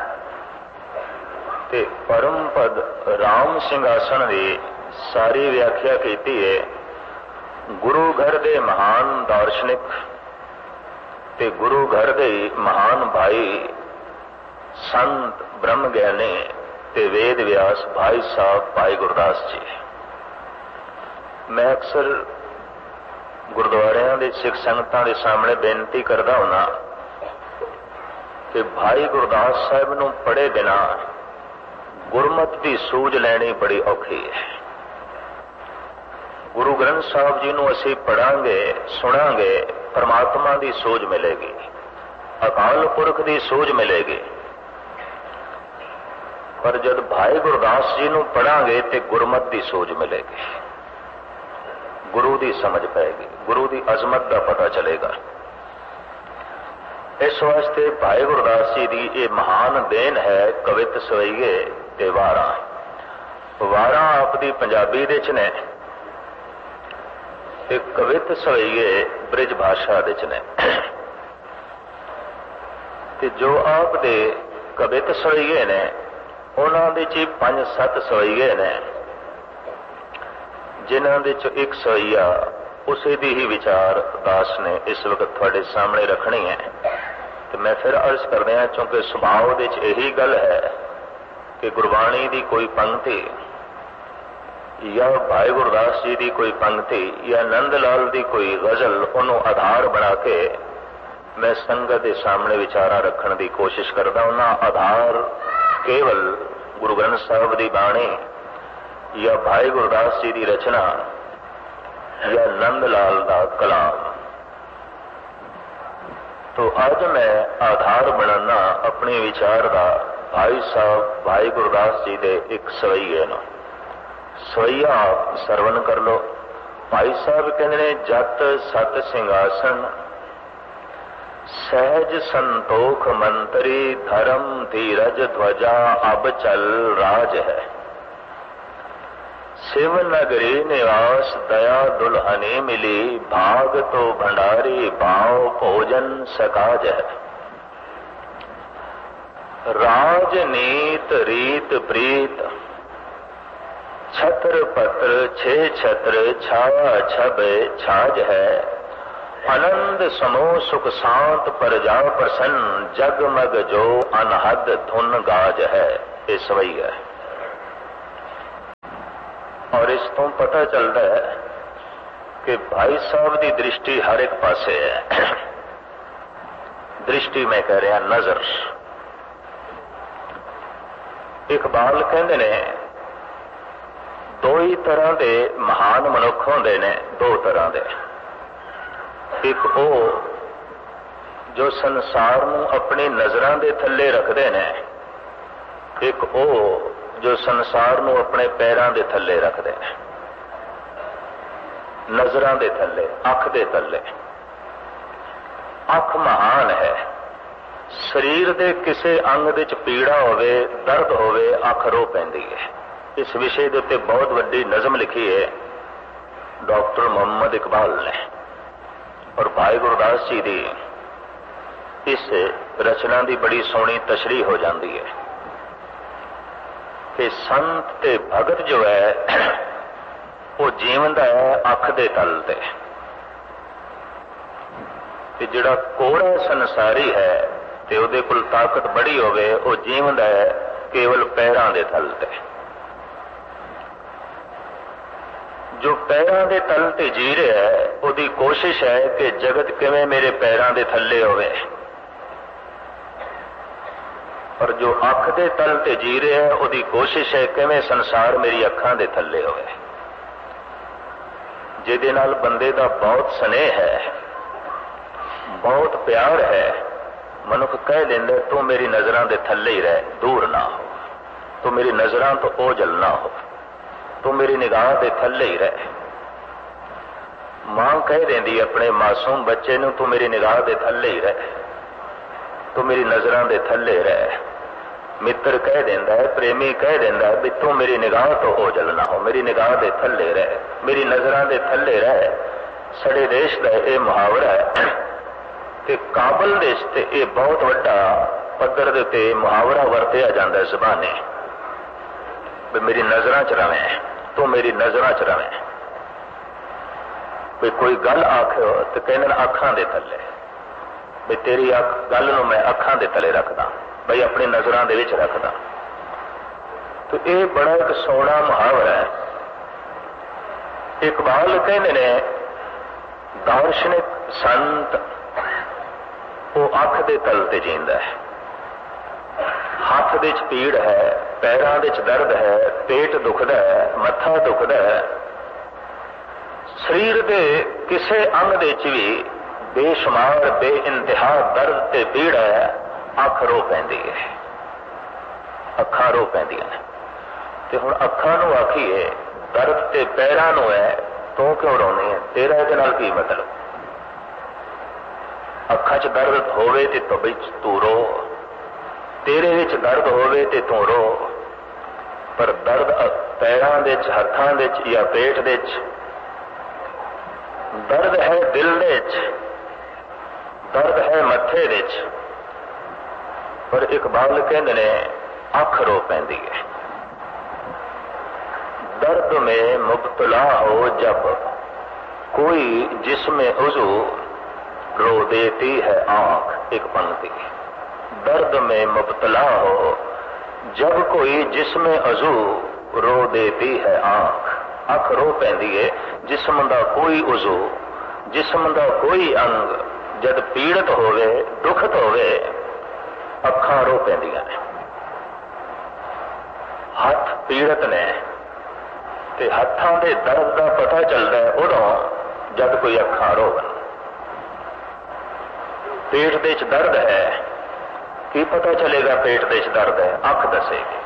ते परम पद राम सिंघासन की सारी व्याख्या की है गुरु घर दे महान दार्शनिक ते गुरु घर दे महान भाई संत ब्रह्म ज्ञानी ते वेद व्यास भाई साहब भाई गुरदास जी। मैं अक्सर गुरुद्वारियां दे सिख संगतां दे सामने बेनती करदा हुना कि भाई गुरदास साहब नूं पढ़े बिना गुरमत की सूझ लैनी बड़ी औखी है। गुरु ग्रंथ साहब जी नूं असीं पढ़ांगे सुनांगे, परमात्मा की सूझ मिलेगी, अकाल पुरख की सूझ मिलेगी। पर जब भाई गुरदास जी नूं पढ़ांगे तो गुरमत की सूझ मिलेगी, गुरु की समझ पाएगी, गुरु की अजमत का पता चलेगा। इस वास्ते भाई गुरदास जी की ये महान देन है कवित सवैये ते वारां। वारां आपदी पंजाबी दे च ने, कवित सवैये ब्रिज भाषा दे च ने। ते जो आप दे कवित सवैये ने, उन्हां दे च 5-7 सवैये ने, जिन्हां दे च एक सवैया उसे दी ही विचार दास ने इस वक्त थोड़े सामने रखनी है। तो मैं फिर अर्ज कर दिया, चूंकि सुभाव दे च यही गल है कि गुरबाणी की कोई पंक्ति या भाई गुरदास जी की कोई पंक्ति या नंद लाल की कोई गजल उन्होंने आधार बना के मैं संगत के सामने विचारा रखने की कोशिश करता हूं। आधार केवल गुरु ग्रंथ साहब की बाणी या भाई गुरदास जी की रचना या नंद लाल का कलाम। तो आज मैं आधार बनाना अपने विचार का भाई साहब भाई गुरदास जी के एक सवैये न। सवैया आप सरवण कर लो। भाई साहब कहते ने, जत सत सिंहासन सहज संतोख मंत्री, धर्म धीरज ध्वजा अब चल राज है। शिव नगरी निवास दया दुल्हनी मिली, भाग तो भंडारी भाव भोजन सकाज है। राजनीत रीत प्रीत छत्र पत्र छे छत्र छाया छब छाज है। आनंद समो सुख शांत प्रजा प्रसन्न, जगमग जो अनहद धुन गाज है। ये सवई है। और इस तो पता चलता है कि भाई साहब की दृष्टि हर एक पासे है। दृष्टि मैं कह रहा नजर। इकबाल कहते ने दो ही तरह के महान मनुख होंदे ने, दो तरह के। एक वो जो संसार नूं अपनी नजरां दे थल्ले रखते हैं, एक वो जो संसार नूं अपने पैरां दे थल्ले रखते हैं। नजरां दे थल्ले, अख दे थल्ले। अख महान है। शरीर दे किसी अंग दे च पीड़ा होवे, दर्द होवे, अख रो पैंदी है। इस विषय के उत्ते बहुत वड्डी नज़म लिखी है डॉक्टर मोहम्मद इकबाल ने। और भाई गुरदास जी की इस रचना की बड़ी सोहनी तशरीह हो जाती है कि संत ते भगत जो है वो जीवन है अख दे तल ते, कि जिहड़ा कोड़ा संसारी है ते उहदे कोल ताकत बड़ी होवे, वो जीवन है केवल पैरां दे तल ते। जो पैरां दे तल ते जी रहा है उहदी कोशिश है कि जगत किवें मेरे पैरां दे थल्ले होवे। और जो अख दे तल ते जी रहा है उहदी कोशिश है किवें संसार मेरी अखां दे थल्ले होवे। जिहदे नाल बंदे दा बहुत स्नेह है, बहुत प्यार है, मनुख कह देंदा तू मेरी नजरां दे थल्ले ही रह, दूर ना हो, तू मेरी नजरां तो ओझल ना हो, तू मेरी निगाह दे थल्ले ही रह। मां कह देंदी अपने मासूम बच्चे नूं तू मेरी निगाह दे थल्ले ही रह, तू मेरी नजरां दे थल्ले रह। मित्र कह देंदा है, प्रेमी कह देंदा है भी तू मेरी निगाह तो ओझल ना हो, मेरी निगाह दे थल्ले रह, मेरी नजरां दे थल्ले रह। सड़े देश का यह मुहावरा है कि काबल देश ते यह बहुत वड्डा पद्धर दे उत्ते मुहावरा वरतिया जाता है ज़बाने, भी मेरी नजरां च रवें, तू मेरी नजरां च रवें। भी कोई गल आखो तो कहने अखां दे थल्ले, भी तेरी गल नूं मैं अखां दे तले रखदा, बई अपनी नजरां दे विच रखदा। तो यह बड़ा एक सोहना मुहावरा है। इकबाल कहते ने दार्शनिक संत वो अख दे तल ते जींदा है। हाथ दे च पीड़ है, पैरां दे च दर्द है, पेट दुखदा है, मत्था दुखदा है, शरीर दे किसे अंग दे च भी बेशुमार बेइंतहा दर्द ते पीड़ है, अख रो पैंदी है, अखां रो पैंदियां ने। ते हुण अखां नूं आखीए दर्द ते पैरां नूं है, तू क्यों रोनी है, तेरा इहदे नाल की मतलब। अखां च दर्द होवे ते तू रो, तेरे विच दर्द होवे ते तू रो, पर दर्द पैरां दे च, हत्थां दे च या पेट दे च, दर्द है दिल दे च, दर्द है मत्थे दे च। पर इकबाल कहते ने अख रो पैंदी है। दर्द में मुब्तला हो जब कोई जिसमें उज़ू, रो देती है आंख। एक पंक्ति, दर्द में मुब्तला हो जब कोई जिसमें अजू, रो देती है आंख। अख रो पैंदी है। जिस्म दा कोई उज़ू, जिस्म दा कोई अंग जद पीड़ित होवे, दुखत होवे, अखां रो पैंदियां ने। हथ पीड़ित ने ते हत्थां दे दर्द का पता चलता है उदों जब कोई अखां रोवन। पेट दे च दर्द है, की पता चलेगा पेट दे च दर्द है, अख दसेगी।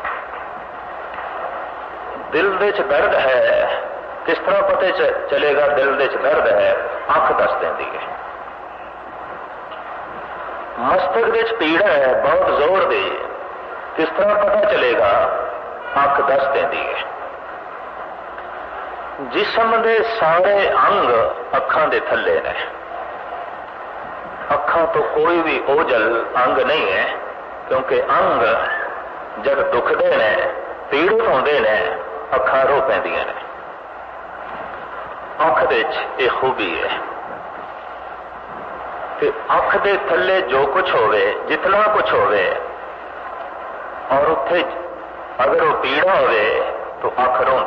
दिल दे च दर्द है, किस तरह पता चलेगा दिल दे च दर्द है, अख दस देंदी है। मस्तक दे च पीड़ा है बहुत जोर दी, किस तरह पता चलेगा, अख दस देंदी है। जिस्म दे सारे अंग अखां दे थल्ले ने। अखां तो कोई भी ओझल अंग नहीं है, क्योंकि अंग जब दुखते ने, पीड़ित होंदे ने, अखां रो पैंदियां ने। अख दे च ये खूबी है कि अख दे थल्ले जो कुछ होवे, जितना कुछ होवे, और उत्थे ਅਗਰ ਉਹ ਪੀੜਾ ਹੋਵੇ ਤਾਂ ਅੱਖ ਰੋਂਦੀ